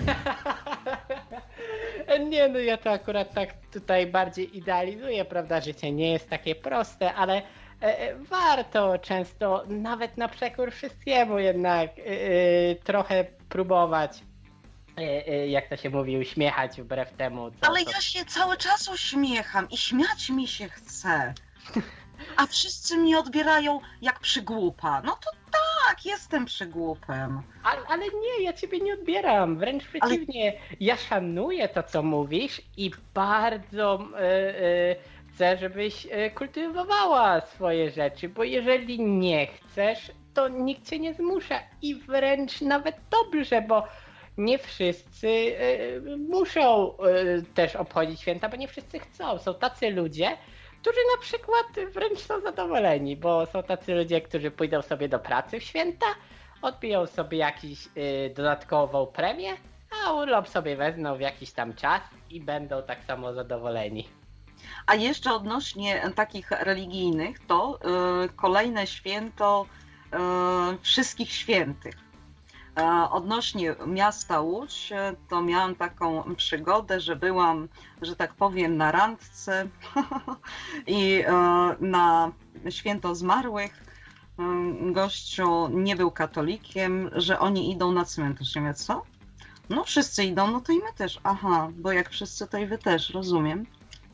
Nie, no ja to akurat tak tutaj bardziej idealizuję, prawda? Życie nie jest takie proste, ale e, warto często, nawet na przekór wszystkiemu jednak e, e, trochę próbować, e, e, jak to się mówi, uśmiechać wbrew temu, co... Ale to... ja się cały czas uśmiecham i śmiać mi się chce. A wszyscy mnie odbierają jak przygłupa. No to tak, jestem przygłupem. Ale, ale nie, ja ciebie nie odbieram. Wręcz przeciwnie. Ale... Ja szanuję to, co mówisz i bardzo y, y, chcę, żebyś y, kultywowała swoje rzeczy, bo jeżeli nie chcesz, to nikt cię nie zmusza i wręcz nawet dobrze, bo nie wszyscy y, muszą y, też obchodzić święta, bo nie wszyscy chcą. Są tacy ludzie, którzy na przykład wręcz są zadowoleni, bo są tacy ludzie, którzy pójdą sobie do pracy w święta, odbiją sobie jakąś y, dodatkową premię, a urlop sobie wezmą w jakiś tam czas i będą tak samo zadowoleni. A jeszcze odnośnie takich religijnych, to y, kolejne święto y, wszystkich świętych. Odnośnie miasta Łódź, to miałam taką przygodę, że byłam, że tak powiem, na randce i na święto zmarłych gościu nie był katolikiem, że oni idą na cmentarz. Ja mówię, co? No wszyscy idą, no to i my też. Aha, bo jak wszyscy, to i wy też, rozumiem.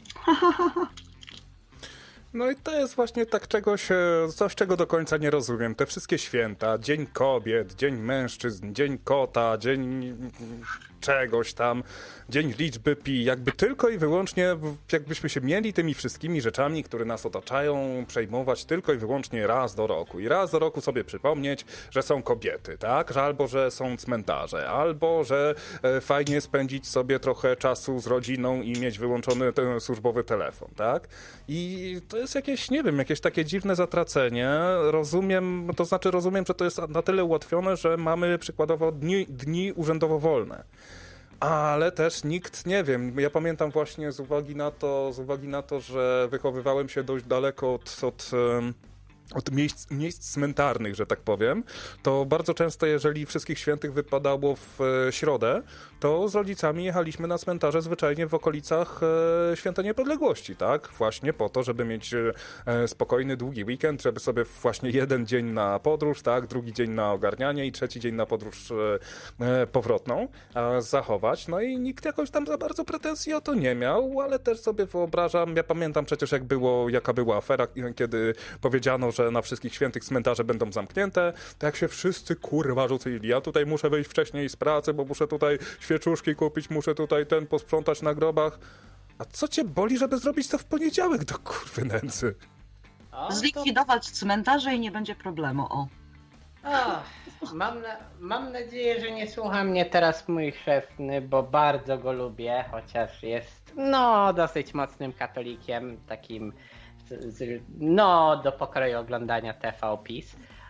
No i to jest właśnie tak czegoś, coś czego do końca nie rozumiem. Te wszystkie święta, Dzień Kobiet, Dzień Mężczyzn, Dzień Kota, Dzień czegoś tam, Dzień Liczby Pi, jakby tylko i wyłącznie, jakbyśmy się mieli tymi wszystkimi rzeczami, które nas otaczają, przejmować tylko i wyłącznie raz do roku. I raz do roku sobie przypomnieć, że są kobiety, tak? Że albo, że są cmentarze, albo, że e, fajnie spędzić sobie trochę czasu z rodziną i mieć wyłączony ten służbowy telefon, tak? I to jest jakieś, nie wiem, jakieś takie dziwne zatracenie. Rozumiem, to znaczy rozumiem, że to jest na tyle ułatwione, że mamy przykładowo dni, dni urzędowo wolne. Ale też nikt, nie wiem, ja pamiętam właśnie z uwagi na to, z uwagi na to, że wychowywałem się dość daleko od, od, od miejsc, miejsc cmentarnych, że tak powiem, to bardzo często, jeżeli Wszystkich Świętych wypadało w środę, to z rodzicami jechaliśmy na cmentarze zwyczajnie w okolicach Święta Niepodległości, tak? Właśnie po to, żeby mieć spokojny, długi weekend, żeby sobie właśnie jeden dzień na podróż, tak? Drugi dzień na ogarnianie i trzeci dzień na podróż powrotną zachować. No i nikt jakoś tam za bardzo pretensji o to nie miał, ale też sobie wyobrażam, ja pamiętam przecież jak było, jaka była afera, kiedy powiedziano, że na Wszystkich Świętych cmentarze będą zamknięte, to jak się wszyscy kurwa rzucili, ja tutaj muszę wyjść wcześniej z pracy, bo muszę tutaj świeczuszki kupić, muszę tutaj ten posprzątać na grobach. A co cię boli, żeby zrobić to w poniedziałek do kurwy nędzy? O, zlikwidować to... cmentarze i nie będzie problemu, o. o mam, na, mam nadzieję, że nie słucha mnie teraz mój chrzestny, bo bardzo go lubię, chociaż jest no dosyć mocnym katolikiem, takim no do pokroju oglądania T V PiS.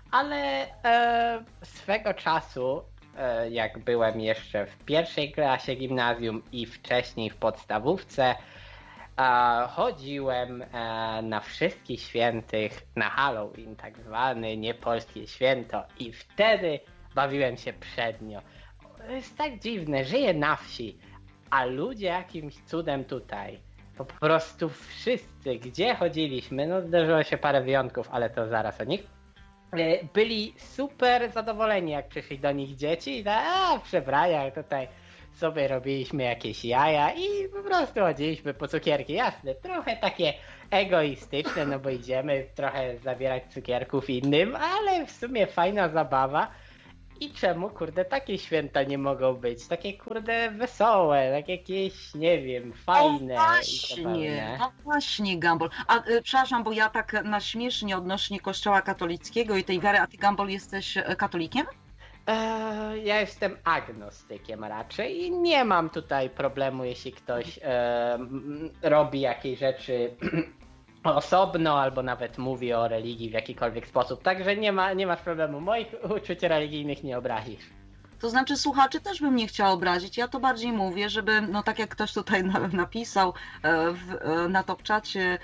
ale e, swego czasu, e, jak byłem jeszcze w pierwszej klasie gimnazjum i wcześniej w podstawówce, e, chodziłem e, na wszystkich świętych, na Halloween tak zwany, niepolskie święto i wtedy bawiłem się przednio. To jest tak dziwne, żyję na wsi, a ludzie jakimś cudem tutaj, po prostu wszyscy, gdzie chodziliśmy, no zdarzyło się parę wyjątków, ale to zaraz o nich, byli super zadowoleni, jak przyszli do nich dzieci i tak, a w przebraniach tutaj sobie robiliśmy jakieś jaja i po prostu chodziliśmy po cukierki, jasne, trochę takie egoistyczne, no bo idziemy trochę zabierać cukierków innym, ale w sumie fajna zabawa. I czemu, kurde, takie święta nie mogą być? Takie, kurde, wesołe, takie jakieś, nie wiem, fajne. No właśnie, no właśnie, Gumball. A y, przepraszam, bo ja tak na śmiesznie odnośnie kościoła katolickiego i tej wiary, a ty, Gumball, jesteś katolikiem? Eee, ja jestem agnostykiem raczej i nie mam tutaj problemu, jeśli ktoś e, robi jakieś rzeczy osobno, albo nawet mówi o religii w jakikolwiek sposób. Także nie ma, nie masz problemu. Moich uczuć religijnych nie obrazisz. To znaczy słuchaczy też bym nie chciała obrazić. Ja to bardziej mówię, żeby, no tak jak ktoś tutaj napisał w, na top-czacie,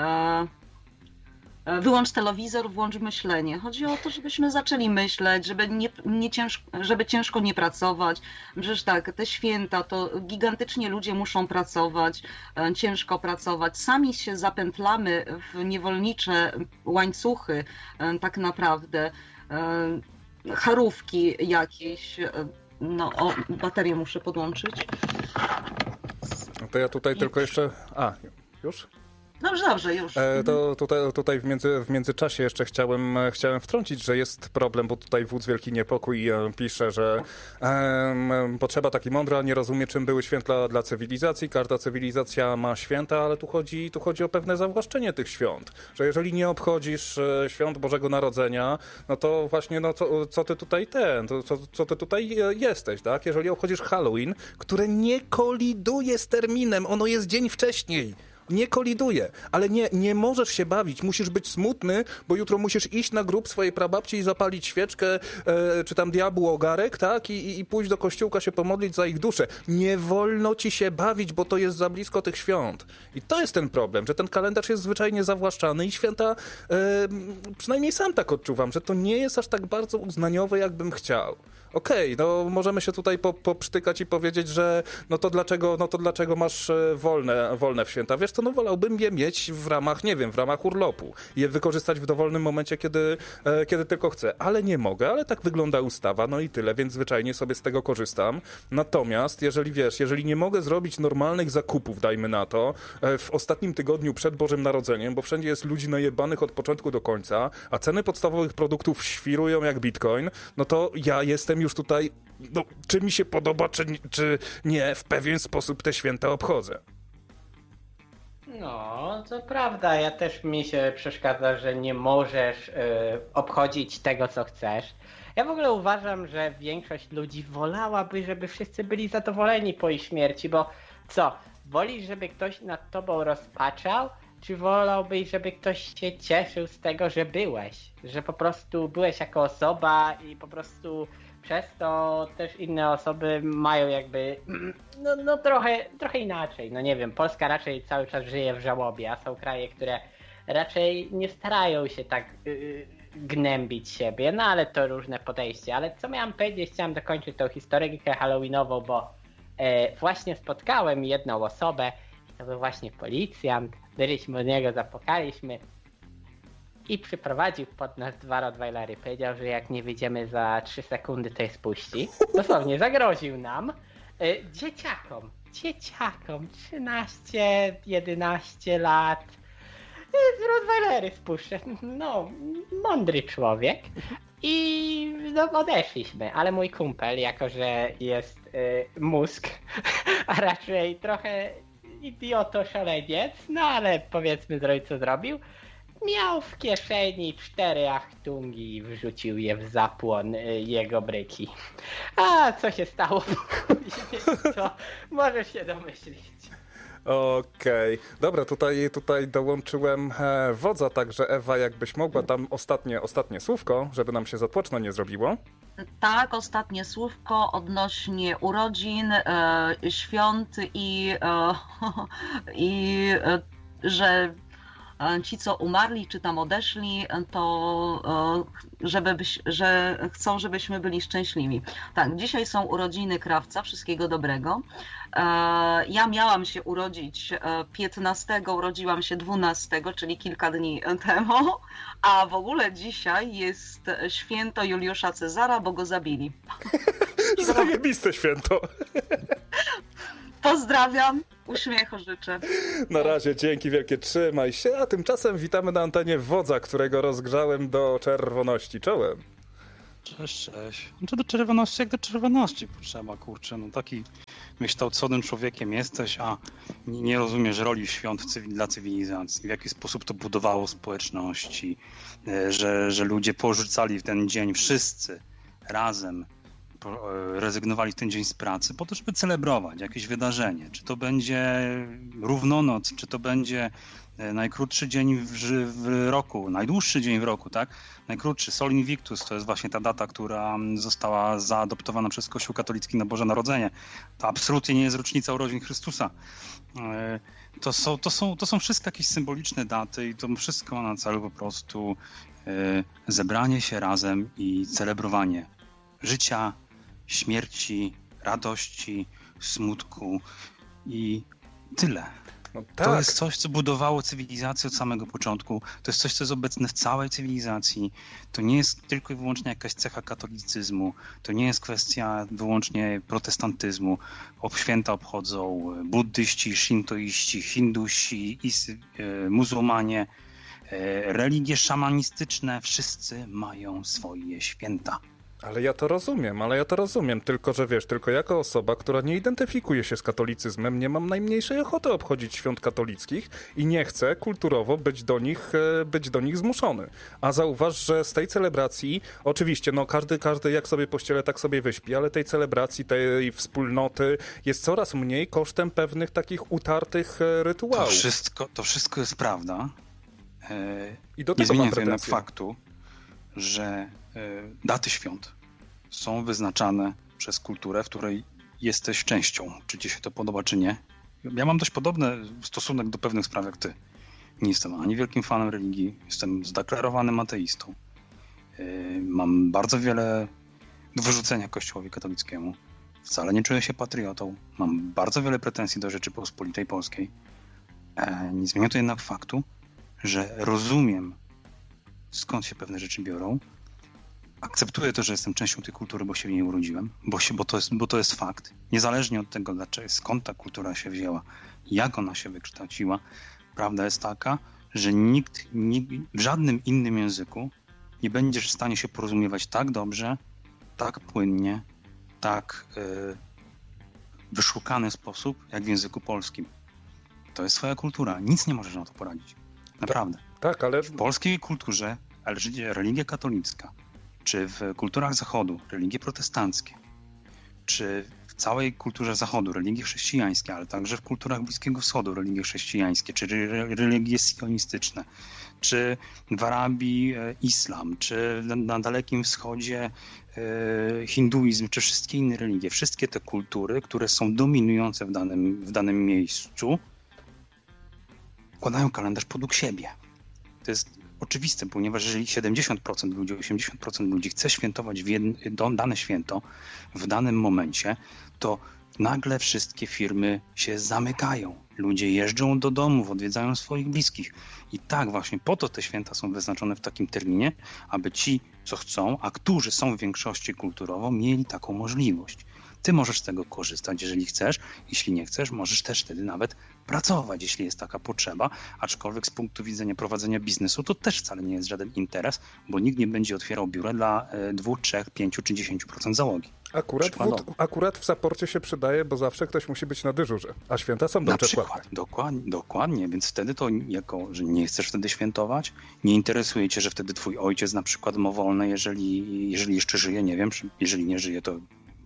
wyłącz telewizor, włącz myślenie. Chodzi o to, żebyśmy zaczęli myśleć, żeby, nie, nie ciężko, żeby ciężko nie pracować. Przecież tak, te święta to gigantycznie ludzie muszą pracować, ciężko pracować. Sami się zapętlamy w niewolnicze łańcuchy tak naprawdę. Charówki jakieś. No, o, baterię muszę podłączyć. No to ja tutaj I... tylko jeszcze... A, już? Dobrze, dobrze, już. E, to tutaj, tutaj w, między, w międzyczasie jeszcze chciałem, chciałem wtrącić, że jest problem, bo tutaj wódz Wielki Niepokój e, pisze, że e, potrzeba taki mądra, nie rozumie, czym były święta dla cywilizacji. Każda cywilizacja ma święta, ale tu chodzi, tu chodzi o pewne zawłaszczenie tych świąt. Że jeżeli nie obchodzisz e, świąt Bożego Narodzenia, no to właśnie, no co, co ty tutaj ten, to, co, co ty tutaj jesteś, tak? Jeżeli obchodzisz Halloween, które nie koliduje z terminem, ono jest dzień wcześniej. Nie koliduje, ale nie, nie możesz się bawić, musisz być smutny, bo jutro musisz iść na grób swojej prababci i zapalić świeczkę, e, czy tam diabłu ogarek, tak? I, i pójść do kościółka się pomodlić za ich duszę. Nie wolno ci się bawić, bo to jest za blisko tych świąt. I to jest ten problem, że ten kalendarz jest zwyczajnie zawłaszczany i święta, e, przynajmniej sam tak odczuwam, że to nie jest aż tak bardzo uznaniowe, jakbym chciał. Okej, okay, no możemy się tutaj po, poprztykać i powiedzieć, że no to dlaczego, no to dlaczego masz wolne, wolne w święta? Wiesz co, no wolałbym je mieć w ramach, nie wiem, w ramach urlopu. Je wykorzystać w dowolnym momencie, kiedy, e, kiedy tylko chcę. Ale nie mogę, ale tak wygląda ustawa, no i tyle, więc zwyczajnie sobie z tego korzystam. Natomiast, jeżeli wiesz, jeżeli nie mogę zrobić normalnych zakupów, dajmy na to, e, w ostatnim tygodniu przed Bożym Narodzeniem, bo wszędzie jest ludzi najebanych od początku do końca, a ceny podstawowych produktów świrują jak bitcoin, no to ja jestem już tutaj, no, czy mi się podoba, czy, czy nie, w pewien sposób te święta obchodzę. No, to prawda, ja też mi się przeszkadza, że nie możesz y, obchodzić tego, co chcesz. Ja w ogóle uważam, że większość ludzi wolałaby, żeby wszyscy byli zadowoleni po ich śmierci, bo co, wolisz, żeby ktoś nad tobą rozpaczał, czy wolałbyś, żeby ktoś się cieszył z tego, że byłeś? Że po prostu byłeś jako osoba i po prostu przez to też inne osoby mają jakby, no, no trochę, trochę inaczej. No nie wiem, Polska raczej cały czas żyje w żałobie, a są kraje, które raczej nie starają się tak yy, gnębić siebie, no ale to różne podejście. Ale co miałam powiedzieć, chciałam dokończyć tą historyjkę halloweenową, bo yy, właśnie spotkałem jedną osobę, to był właśnie policjant, byliśmy od niego, zapukaliśmy i przyprowadził pod nas dwa rottweilery. Powiedział, że jak nie wyjdziemy za trzy sekundy, to je spuści. Dosłownie zagroził nam, y, dzieciakom, dzieciakom, trzynaście, jedenaście lat, y, rottweilery spuszczę. No, mądry człowiek. I no, odeszliśmy, ale mój kumpel, jako że jest y, mózg, a raczej trochę idioto szaleniec, no ale powiedzmy zrobił co zrobił, miał w kieszeni cztery achtungi i wrzucił je w zapłon y, jego bryki. A co się stało później, to możesz się domyślić. Okej. Okay. Dobra, tutaj, tutaj dołączyłem e, wodza, także Ewa, jakbyś mogła tam ostatnie, ostatnie słówko, żeby nam się zatłoczno nie zrobiło. Tak, ostatnie słówko odnośnie urodzin, e, świąt i, e, i e, że ci, co umarli, czy tam odeszli, to żeby byś, że chcą, żebyśmy byli szczęśliwi. Tak, dzisiaj są urodziny Krawca, wszystkiego dobrego. Ja miałam się urodzić piętnastego, urodziłam się dwunastego, czyli kilka dni temu, a w ogóle dzisiaj jest święto Juliusza Cezara, bo go zabili. Zajebiste święto. Pozdrawiam, uśmiechu życzę. Na razie, dzięki wielkie, trzymaj się, a tymczasem witamy na antenie wodza, którego rozgrzałem do czerwoności. Czołem. Cześć, cześć. Znaczy do czerwoności jak do czerwoności potrzeba, kurczę, no taki wykształconym człowiekiem jesteś, a nie, nie rozumiesz roli świąt cywil, dla cywilizacji, w jaki sposób to budowało społeczności, że, że ludzie porzucali w ten dzień wszyscy razem, rezygnowali w ten dzień z pracy po to, żeby celebrować jakieś wydarzenie. Czy to będzie równonoc, czy to będzie najkrótszy dzień w, w roku, najdłuższy dzień w roku, tak? Najkrótszy, Sol Invictus, to jest właśnie ta data, która została zaadoptowana przez Kościół katolicki na Boże Narodzenie. To absolutnie nie jest rocznica urodzin Chrystusa. To są, to są, to są wszystko jakieś symboliczne daty i to wszystko ma na celu po prostu zebranie się razem i celebrowanie życia, śmierci, radości, smutku i tyle. No tak. To jest coś, co budowało cywilizację od samego początku. To jest coś, co jest obecne w całej cywilizacji. To nie jest tylko i wyłącznie jakaś cecha katolicyzmu. To nie jest kwestia wyłącznie protestantyzmu. Ob święta obchodzą buddyści, szintoiści, hindusi, is, e, muzułmanie, e, religie szamanistyczne. Wszyscy mają swoje święta. Ale ja to rozumiem, ale ja to rozumiem, tylko że wiesz, tylko jako osoba, która nie identyfikuje się z katolicyzmem, nie mam najmniejszej ochoty obchodzić świąt katolickich i nie chcę kulturowo być do nich, być do nich zmuszony. A zauważ, że z tej celebracji, oczywiście, no każdy, każdy jak sobie pościele, tak sobie wyśpi, ale tej celebracji, tej wspólnoty jest coraz mniej kosztem pewnych takich utartych rytuałów. To wszystko, to wszystko jest prawda. I do tego nie mam zmienia jednak faktu, że daty świąt są wyznaczane przez kulturę, w której jesteś częścią. Czy ci się to podoba, czy nie. Ja mam dość podobny stosunek do pewnych spraw jak ty. Nie jestem ani wielkim fanem religii, jestem zdeklarowanym ateistą. Mam bardzo wiele do wyrzucenia Kościołowi katolickiemu. Wcale nie czuję się patriotą. Mam bardzo wiele pretensji do Rzeczypospolitej Polskiej. Nie zmienia to jednak faktu, że rozumiem, skąd się pewne rzeczy biorą. Akceptuję to, że jestem częścią tej kultury, bo się w niej urodziłem, bo, się, bo, to, jest, bo to jest fakt. Niezależnie od tego, dlaczego, skąd ta kultura się wzięła, jak ona się wykształciła, prawda jest taka, że nikt, nikt w żadnym innym języku nie będziesz w stanie się porozumiewać tak dobrze, tak płynnie, tak yy, wyszukany sposób, jak w języku polskim. To jest swoja kultura. Nic nie możesz na to poradzić. Naprawdę. Tak, ale... W polskiej kulturze, ale religia katolicka, czy w kulturach Zachodu, religie protestanckie, czy w całej kulturze Zachodu, religie chrześcijańskie, ale także w kulturach Bliskiego Wschodu, religie chrześcijańskie, czy religie sionistyczne, czy w Arabii islam, czy na Dalekim Wschodzie hinduizm, czy wszystkie inne religie. Wszystkie te kultury, które są dominujące w danym, w danym miejscu, układają kalendarz podług siebie. To jest oczywiste, ponieważ jeżeli siedemdziesiąt procent ludzi, osiemdziesiąt procent ludzi chce świętować w jedno, dane święto w danym momencie, to nagle wszystkie firmy się zamykają. Ludzie jeżdżą do domów, odwiedzają swoich bliskich. I tak właśnie po to te święta są wyznaczone w takim terminie, aby ci, co chcą, a którzy są w większości kulturowo, mieli taką możliwość. Ty możesz z tego korzystać, jeżeli chcesz. Jeśli nie chcesz, możesz też wtedy nawet pracować, jeśli jest taka potrzeba. Aczkolwiek z punktu widzenia prowadzenia biznesu to też wcale nie jest żaden interes, bo nikt nie będzie otwierał biura dla dwóch, trzech, pięciu czy dziesięciu procent załogi. Akurat w, akurat w Saporcie się przydaje, bo zawsze ktoś musi być na dyżurze, a święta są dobrze płatne. Dokładnie, dokładnie, więc wtedy to jako, że nie chcesz wtedy świętować, nie interesuje cię, że wtedy twój ojciec na przykład ma wolne, jeżeli, jeżeli jeszcze żyje, nie wiem, jeżeli nie żyje, to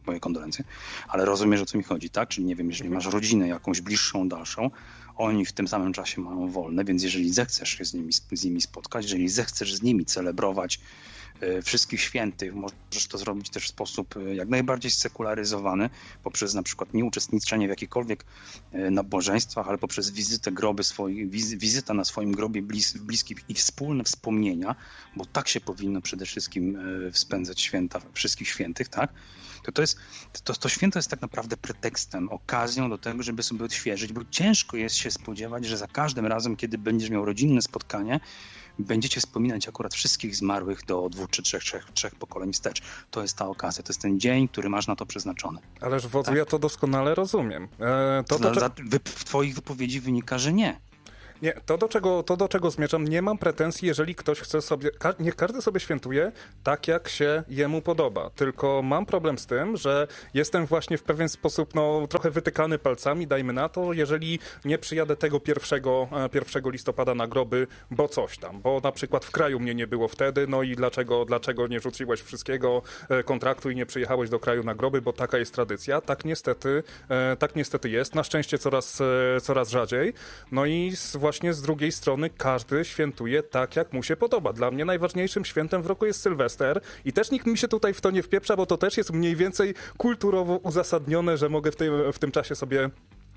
moje kondolencje, ale rozumiesz, o co mi chodzi, tak? Czyli nie wiem, jeżeli masz rodzinę jakąś bliższą, dalszą, oni w tym samym czasie mają wolne, więc jeżeli zechcesz się z nimi, z nimi spotkać, jeżeli zechcesz z nimi celebrować wszystkich świętych, możesz to zrobić też w sposób jak najbardziej sekularyzowany, poprzez na przykład nieuczestniczenie w jakichkolwiek nabożeństwach, ale poprzez wizytę groby swoich, wiz, wizyta na swoim grobie blis, bliskich i wspólne wspomnienia, bo tak się powinno przede wszystkim spędzać święta wszystkich świętych, tak? To, to, jest, to, to święto jest tak naprawdę pretekstem, okazją do tego, żeby sobie odświeżyć, bo ciężko jest się spodziewać, że za każdym razem, kiedy będziesz miał rodzinne spotkanie, będziecie wspominać akurat wszystkich zmarłych do dwóch czy trzech, trzech, trzech pokoleń wstecz. To jest ta okazja, to jest ten dzień, który masz na to przeznaczony. Ależ wodzu, tak? Ja to doskonale rozumiem. E, to, to, to, to, w twoich wypowiedzi wynika, że nie. Nie, to do, czego, to do czego zmierzam, nie mam pretensji, jeżeli ktoś chce sobie, ka- niech każdy sobie świętuje tak, jak się jemu podoba, tylko mam problem z tym, że jestem właśnie w pewien sposób no, trochę wytykany palcami, dajmy na to, jeżeli nie przyjadę tego pierwszego, pierwszego listopada na groby, bo coś tam, bo na przykład w kraju mnie nie było wtedy, no i dlaczego, dlaczego nie rzuciłeś wszystkiego kontraktu i nie przyjechałeś do kraju na groby, bo taka jest tradycja, tak niestety, tak niestety jest, na szczęście coraz, coraz rzadziej, no i właśnie z drugiej strony każdy świętuje tak, jak mu się podoba. Dla mnie najważniejszym świętem w roku jest Sylwester i też nikt mi się tutaj w to nie wpieprza, bo to też jest mniej więcej kulturowo uzasadnione, że mogę w tym, w tym czasie sobie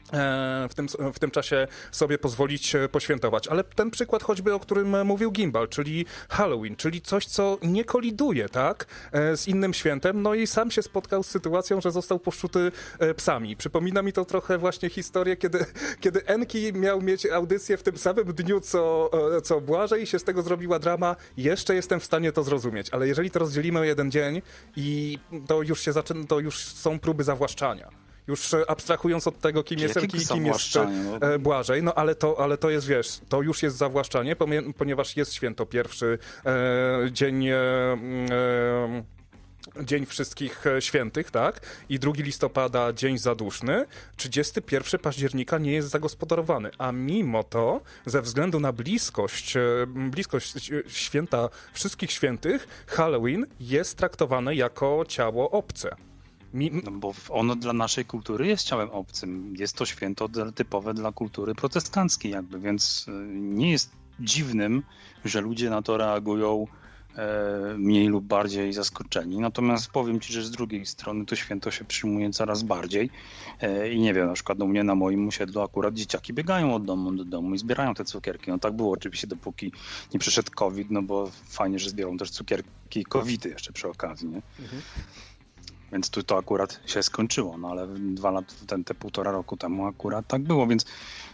W tym, w tym czasie sobie pozwolić poświętować. Ale ten przykład choćby, o którym mówił Gimbal, czyli Halloween, czyli coś, co nie koliduje, tak, z innym świętem, no i sam się spotkał z sytuacją, że został poszczuty psami. Przypomina mi to trochę właśnie historię, kiedy, kiedy Enki miał mieć audycję w tym samym dniu, co, co Błażej i się z tego zrobiła drama. Jeszcze jestem w stanie to zrozumieć, ale jeżeli to rozdzielimy o jeden dzień i to już się zaczyna, to już są próby zawłaszczania. Już abstrahując od tego, kim jest Enki i kim jest e, Błażej, no ale to, ale to jest, wiesz, to już jest zawłaszczanie, ponieważ jest święto pierwszy, e, dzień... E, e, Dzień Wszystkich Świętych, tak? I drugiego listopada Dzień Zaduszny. trzydziestego pierwszego października nie jest zagospodarowany, a mimo to, ze względu na bliskość, bliskość święta Wszystkich Świętych, Halloween jest traktowane jako ciało obce. Mi... No bo ono dla naszej kultury jest ciałem obcym. Jest to święto typowe dla kultury protestanckiej jakby, więc nie jest dziwnym, że ludzie na to reagują e, mniej lub bardziej zaskoczeni. Natomiast powiem ci, że z drugiej strony to święto się przyjmuje coraz bardziej e, i nie wiem, na przykład u mnie na moim osiedlu akurat dzieciaki biegają od domu do domu i zbierają te cukierki. No tak było oczywiście, dopóki nie przyszedł COVID, no bo fajnie, że zbiorą też cukierki i covidy jeszcze przy okazji, nie? Mhm. Więc tu to akurat się skończyło, no ale dwa lata, ten, te półtora roku temu akurat tak było, więc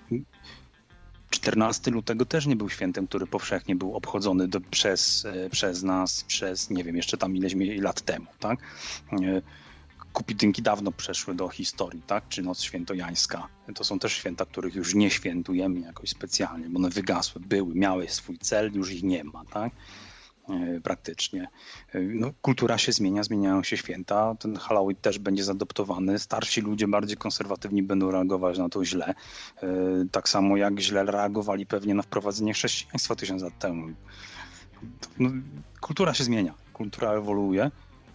czternastego lutego też nie był świętem, który powszechnie był obchodzony do, przez, przez nas, przez nie wiem, jeszcze tam ileś lat temu, tak? Kupitynki dawno przeszły do historii, tak? Czy Noc Świętojańska. To są też święta, których już nie świętujemy jakoś specjalnie, bo one wygasły, były, miały swój cel, już ich nie ma, tak? Praktycznie. No, kultura się zmienia, zmieniają się święta. Ten Halloween też będzie zaadoptowany. Starsi ludzie, bardziej konserwatywni będą reagować na to źle. Tak samo jak źle reagowali pewnie na wprowadzenie chrześcijaństwa tysiąc lat temu. No, kultura się zmienia, kultura ewoluuje.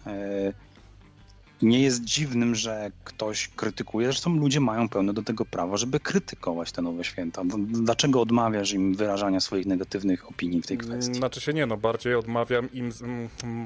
Nie jest dziwnym, że ktoś krytykuje. Zresztą ludzie mają pełne do tego prawo, żeby krytykować te nowe święta. Dlaczego odmawiasz im wyrażania swoich negatywnych opinii w tej kwestii? Znaczy się nie, no bardziej odmawiam im... Mm, mm,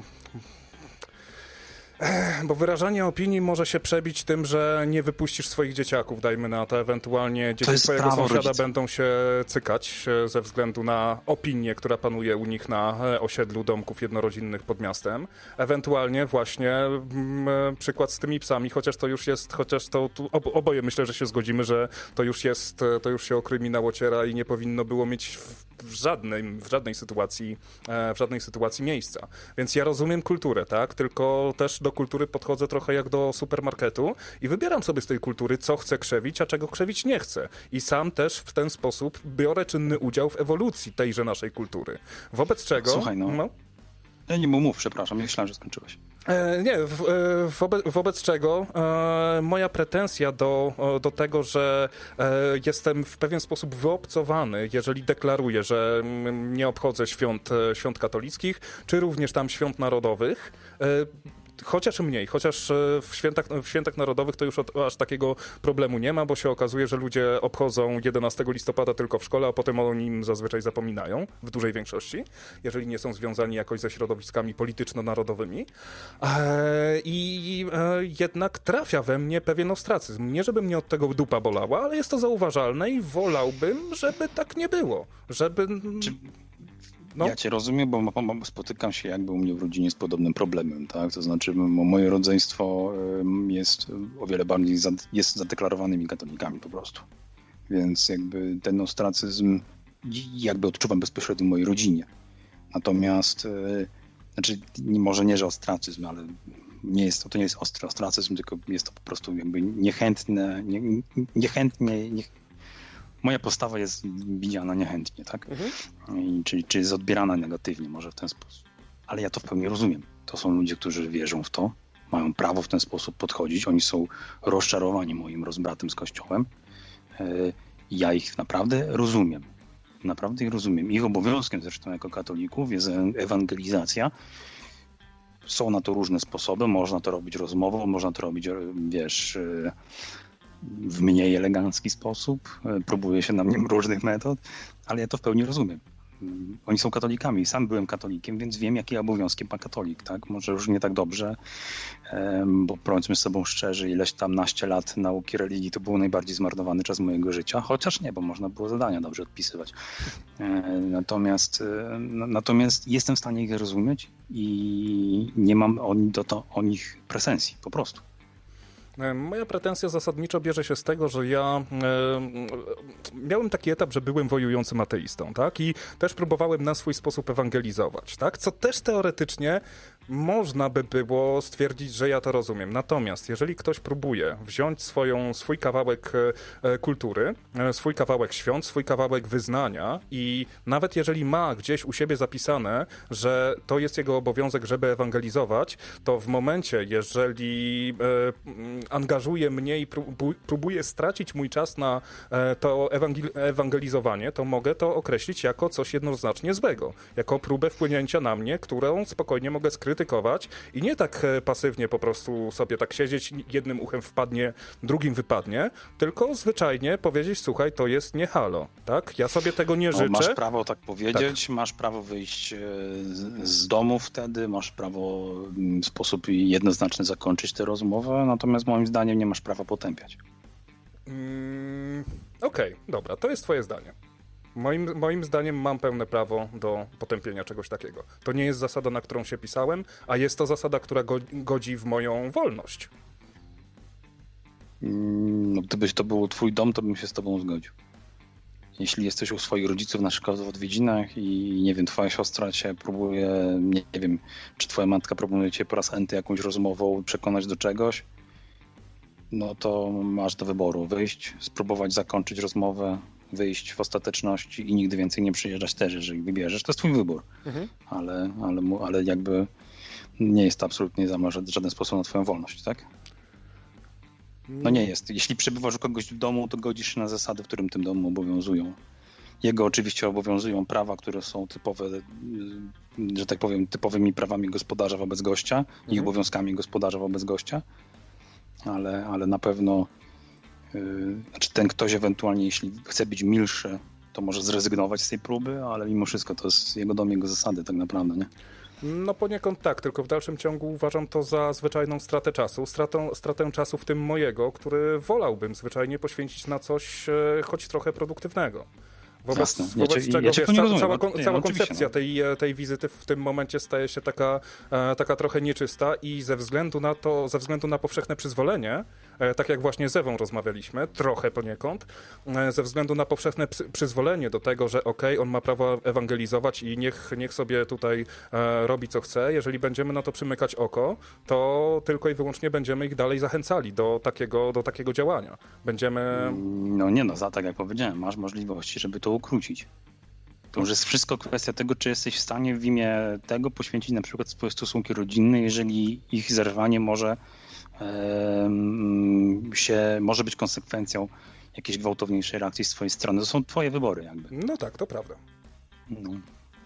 bo wyrażanie opinii może się przebić tym, że nie wypuścisz swoich dzieciaków, dajmy na to, ewentualnie dzieci twojego sąsiada rodzica. Będą się cykać ze względu na opinię, która panuje u nich na osiedlu domków jednorodzinnych pod miastem. Ewentualnie właśnie m, przykład z tymi psami, chociaż to już jest, chociaż to tu oboje myślę, że się zgodzimy, że to już jest, to już się o kryminał ociera i nie powinno było mieć w, w, żadnej, w żadnej sytuacji, w żadnej sytuacji miejsca. Więc ja rozumiem kulturę, tak? Tylko też do kultury podchodzę trochę jak do supermarketu i wybieram sobie z tej kultury, co chcę krzewić, a czego krzewić nie chcę. I sam też w ten sposób biorę czynny udział w ewolucji tejże naszej kultury. Wobec czego... Słuchaj, no... no? Ja nie mów, przepraszam, myślałem, że skończyłeś. E, nie, w, wobec, wobec czego e, moja pretensja do, do tego, że e, jestem w pewien sposób wyobcowany, jeżeli deklaruję, że nie obchodzę świąt, świąt katolickich, czy również tam świąt narodowych, e, chociaż mniej, chociaż w świętach, w świętach narodowych to już od, aż takiego problemu nie ma, bo się okazuje, że ludzie obchodzą jedenastego listopada tylko w szkole, a potem o nim zazwyczaj zapominają, w dużej większości, jeżeli nie są związani jakoś ze środowiskami polityczno-narodowymi. E, I e, jednak trafia we mnie pewien ostracyzm. Nie, żeby mnie od tego dupa bolała, ale jest to zauważalne i wolałbym, żeby tak nie było. Żeby... Czy... No. Ja cię rozumiem, bo spotykam się jakby u mnie w rodzinie z podobnym problemem, tak? To znaczy moje rodzeństwo jest o wiele bardziej jest zadeklarowanymi katolikami po prostu. Więc jakby ten ostracyzm jakby odczuwam bezpośrednio w mojej rodzinie. Natomiast, znaczy może nie, że ostracyzm, ale nie jest to, to nie jest ostry ostracyzm, tylko jest to po prostu jakby niechętne, nie, niechętnie, nie, moja postawa jest widziana niechętnie, tak? Mhm. I, czyli, czyli jest odbierana negatywnie może w ten sposób. Ale ja to w pełni rozumiem. To są ludzie, którzy wierzą w to, mają prawo w ten sposób podchodzić. Oni są rozczarowani moim rozbratem z Kościołem. Ja ich naprawdę rozumiem. Naprawdę ich rozumiem. Ich obowiązkiem zresztą jako katolików jest ewangelizacja. Są na to różne sposoby. Można to robić rozmową, można to robić, wiesz, w mniej elegancki sposób. Próbuje się na mnie różnych metod, ale ja to w pełni rozumiem. Oni są katolikami. Sam byłem katolikiem, więc wiem, jakie obowiązki ma katolik. Tak? Może już nie tak dobrze, bo powiedzmy z sobą szczerze, ileś tam naście lat nauki religii to był najbardziej zmarnowany czas mojego życia, chociaż nie, bo można było zadania dobrze odpisywać. Natomiast, natomiast jestem w stanie ich zrozumieć i nie mam o, do to, o nich pretensji, po prostu. Moja pretensja zasadniczo bierze się z tego, że ja e, miałem taki etap, że byłem wojującym ateistą, tak? I też próbowałem na swój sposób ewangelizować, tak? Co też teoretycznie można by było stwierdzić, że ja to rozumiem. Natomiast jeżeli ktoś próbuje wziąć swoją, swój kawałek e, kultury, e, swój kawałek świąt, swój kawałek wyznania i nawet jeżeli ma gdzieś u siebie zapisane, że to jest jego obowiązek, żeby ewangelizować, to w momencie, jeżeli e, angażuje mnie i próbuje stracić mój czas na to ewangelizowanie, to mogę to określić jako coś jednoznacznie złego. Jako próbę wpłynięcia na mnie, którą spokojnie mogę skrytykować i nie tak pasywnie po prostu sobie tak siedzieć, jednym uchem wpadnie, drugim wypadnie, tylko zwyczajnie powiedzieć, słuchaj, to jest nie halo, tak? Ja sobie tego nie życzę. No, masz prawo tak powiedzieć, tak. Masz prawo wyjść z, z domu wtedy, masz prawo w sposób jednoznaczny zakończyć tę rozmowę, natomiast moim zdaniem nie masz prawa potępiać. Mm, Okej, okay, dobra, to jest twoje zdanie. Moim, moim zdaniem mam pełne prawo do potępienia czegoś takiego. To nie jest zasada, na którą się pisałem, a jest to zasada, która go, godzi w moją wolność. No, gdybyś to był twój dom, to bym się z tobą zgodził. Jeśli jesteś u swoich rodziców na przykład w odwiedzinach i nie wiem, twoja siostra cię próbuje, nie, nie wiem, czy twoja matka próbuje cię po raz enty jakąś rozmową przekonać do czegoś, no to masz do wyboru wyjść, spróbować zakończyć rozmowę, wyjść w ostateczności i nigdy więcej nie przyjeżdżać też, jeżeli wybierzesz. To jest twój wybór, mhm. ale, ale, ale jakby nie jest to absolutnie w żaden sposób na twoją wolność, tak? No nie jest. Jeśli przebywasz u kogoś w domu, to godzisz się na zasady, w którym tym domu obowiązują. Jego oczywiście obowiązują prawa, które są typowe, że tak powiem, typowymi prawami gospodarza wobec gościa mhm. i obowiązkami gospodarza wobec gościa, ale, ale na pewno yy, znaczy ten ktoś ewentualnie, jeśli chce być milszy, to może zrezygnować z tej próby, ale mimo wszystko to jest jego dom, jego zasady tak naprawdę, nie? No poniekąd tak, tylko w dalszym ciągu uważam to za zwyczajną stratę czasu. Stratę, stratę czasu w tym mojego, który wolałbym zwyczajnie poświęcić na coś e, choć trochę produktywnego. Wobec, Jasne. wobec ja cię, czego ja wiesz, nie ca, rozumiem, cała, no, nie, cała no, koncepcja no. tej, tej wizyty w tym momencie staje się taka, e, taka trochę nieczysta i ze względu na to, ze względu na powszechne przyzwolenie, e, tak jak właśnie z Ewą rozmawialiśmy, trochę poniekąd, e, ze względu na powszechne psy, przyzwolenie do tego, że okej, okay, on ma prawo ewangelizować i niech, niech sobie tutaj e, robi co chce, jeżeli będziemy na to przymykać oko, to tylko i wyłącznie będziemy ich dalej zachęcali do takiego, do takiego działania. Będziemy... No nie no, za tak jak powiedziałem, masz możliwości, żeby to ukrócić. To już jest wszystko kwestia tego, czy jesteś w stanie w imię tego poświęcić na przykład swoje stosunki rodzinne, jeżeli ich zerwanie może e, się, może być konsekwencją jakiejś gwałtowniejszej reakcji z twojej strony. To są twoje wybory jakby. No tak, to prawda. No.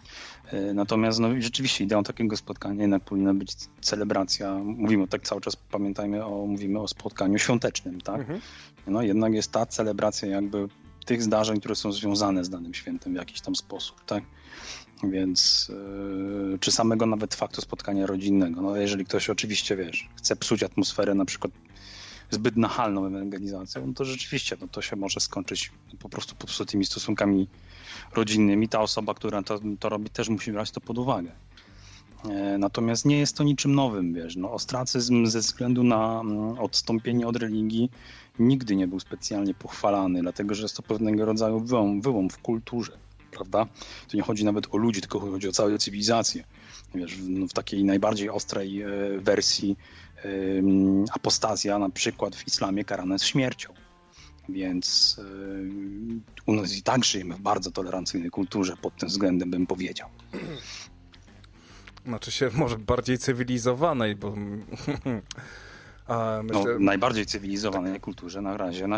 Natomiast no, rzeczywiście ideą takiego spotkania jednak powinna być celebracja. Mówimy tak cały czas, pamiętajmy, o, mówimy o spotkaniu świątecznym, tak? Mhm. No jednak jest ta celebracja jakby tych zdarzeń, które są związane z danym świętem w jakiś tam sposób, tak? Więc yy, czy samego nawet faktu spotkania rodzinnego. No jeżeli ktoś oczywiście, wiesz, chce psuć atmosferę na przykład zbyt nachalną ewangelizacją, no to rzeczywiście no to się może skończyć po prostu popsutymi stosunkami rodzinnymi. Ta osoba, która to, to robi, też musi brać to pod uwagę. E, natomiast nie jest to niczym nowym, wiesz. No, ostracyzm ze względu na mm, odstąpienie od religii nigdy nie był specjalnie pochwalany, dlatego że jest to pewnego rodzaju wyłom, wyłom w kulturze, prawda? To nie chodzi nawet o ludzi, tylko chodzi o całą cywilizację. Wiesz, w, no, w takiej najbardziej ostrej e, wersji e, apostazja na przykład w islamie karana jest śmiercią. Więc yy, u nas i tak żyjemy w bardzo tolerancyjnej kulturze pod tym względem, bym powiedział. Znaczy się może bardziej cywilizowanej, bo... A myślę... no, najbardziej cywilizowanej kulturze na razie na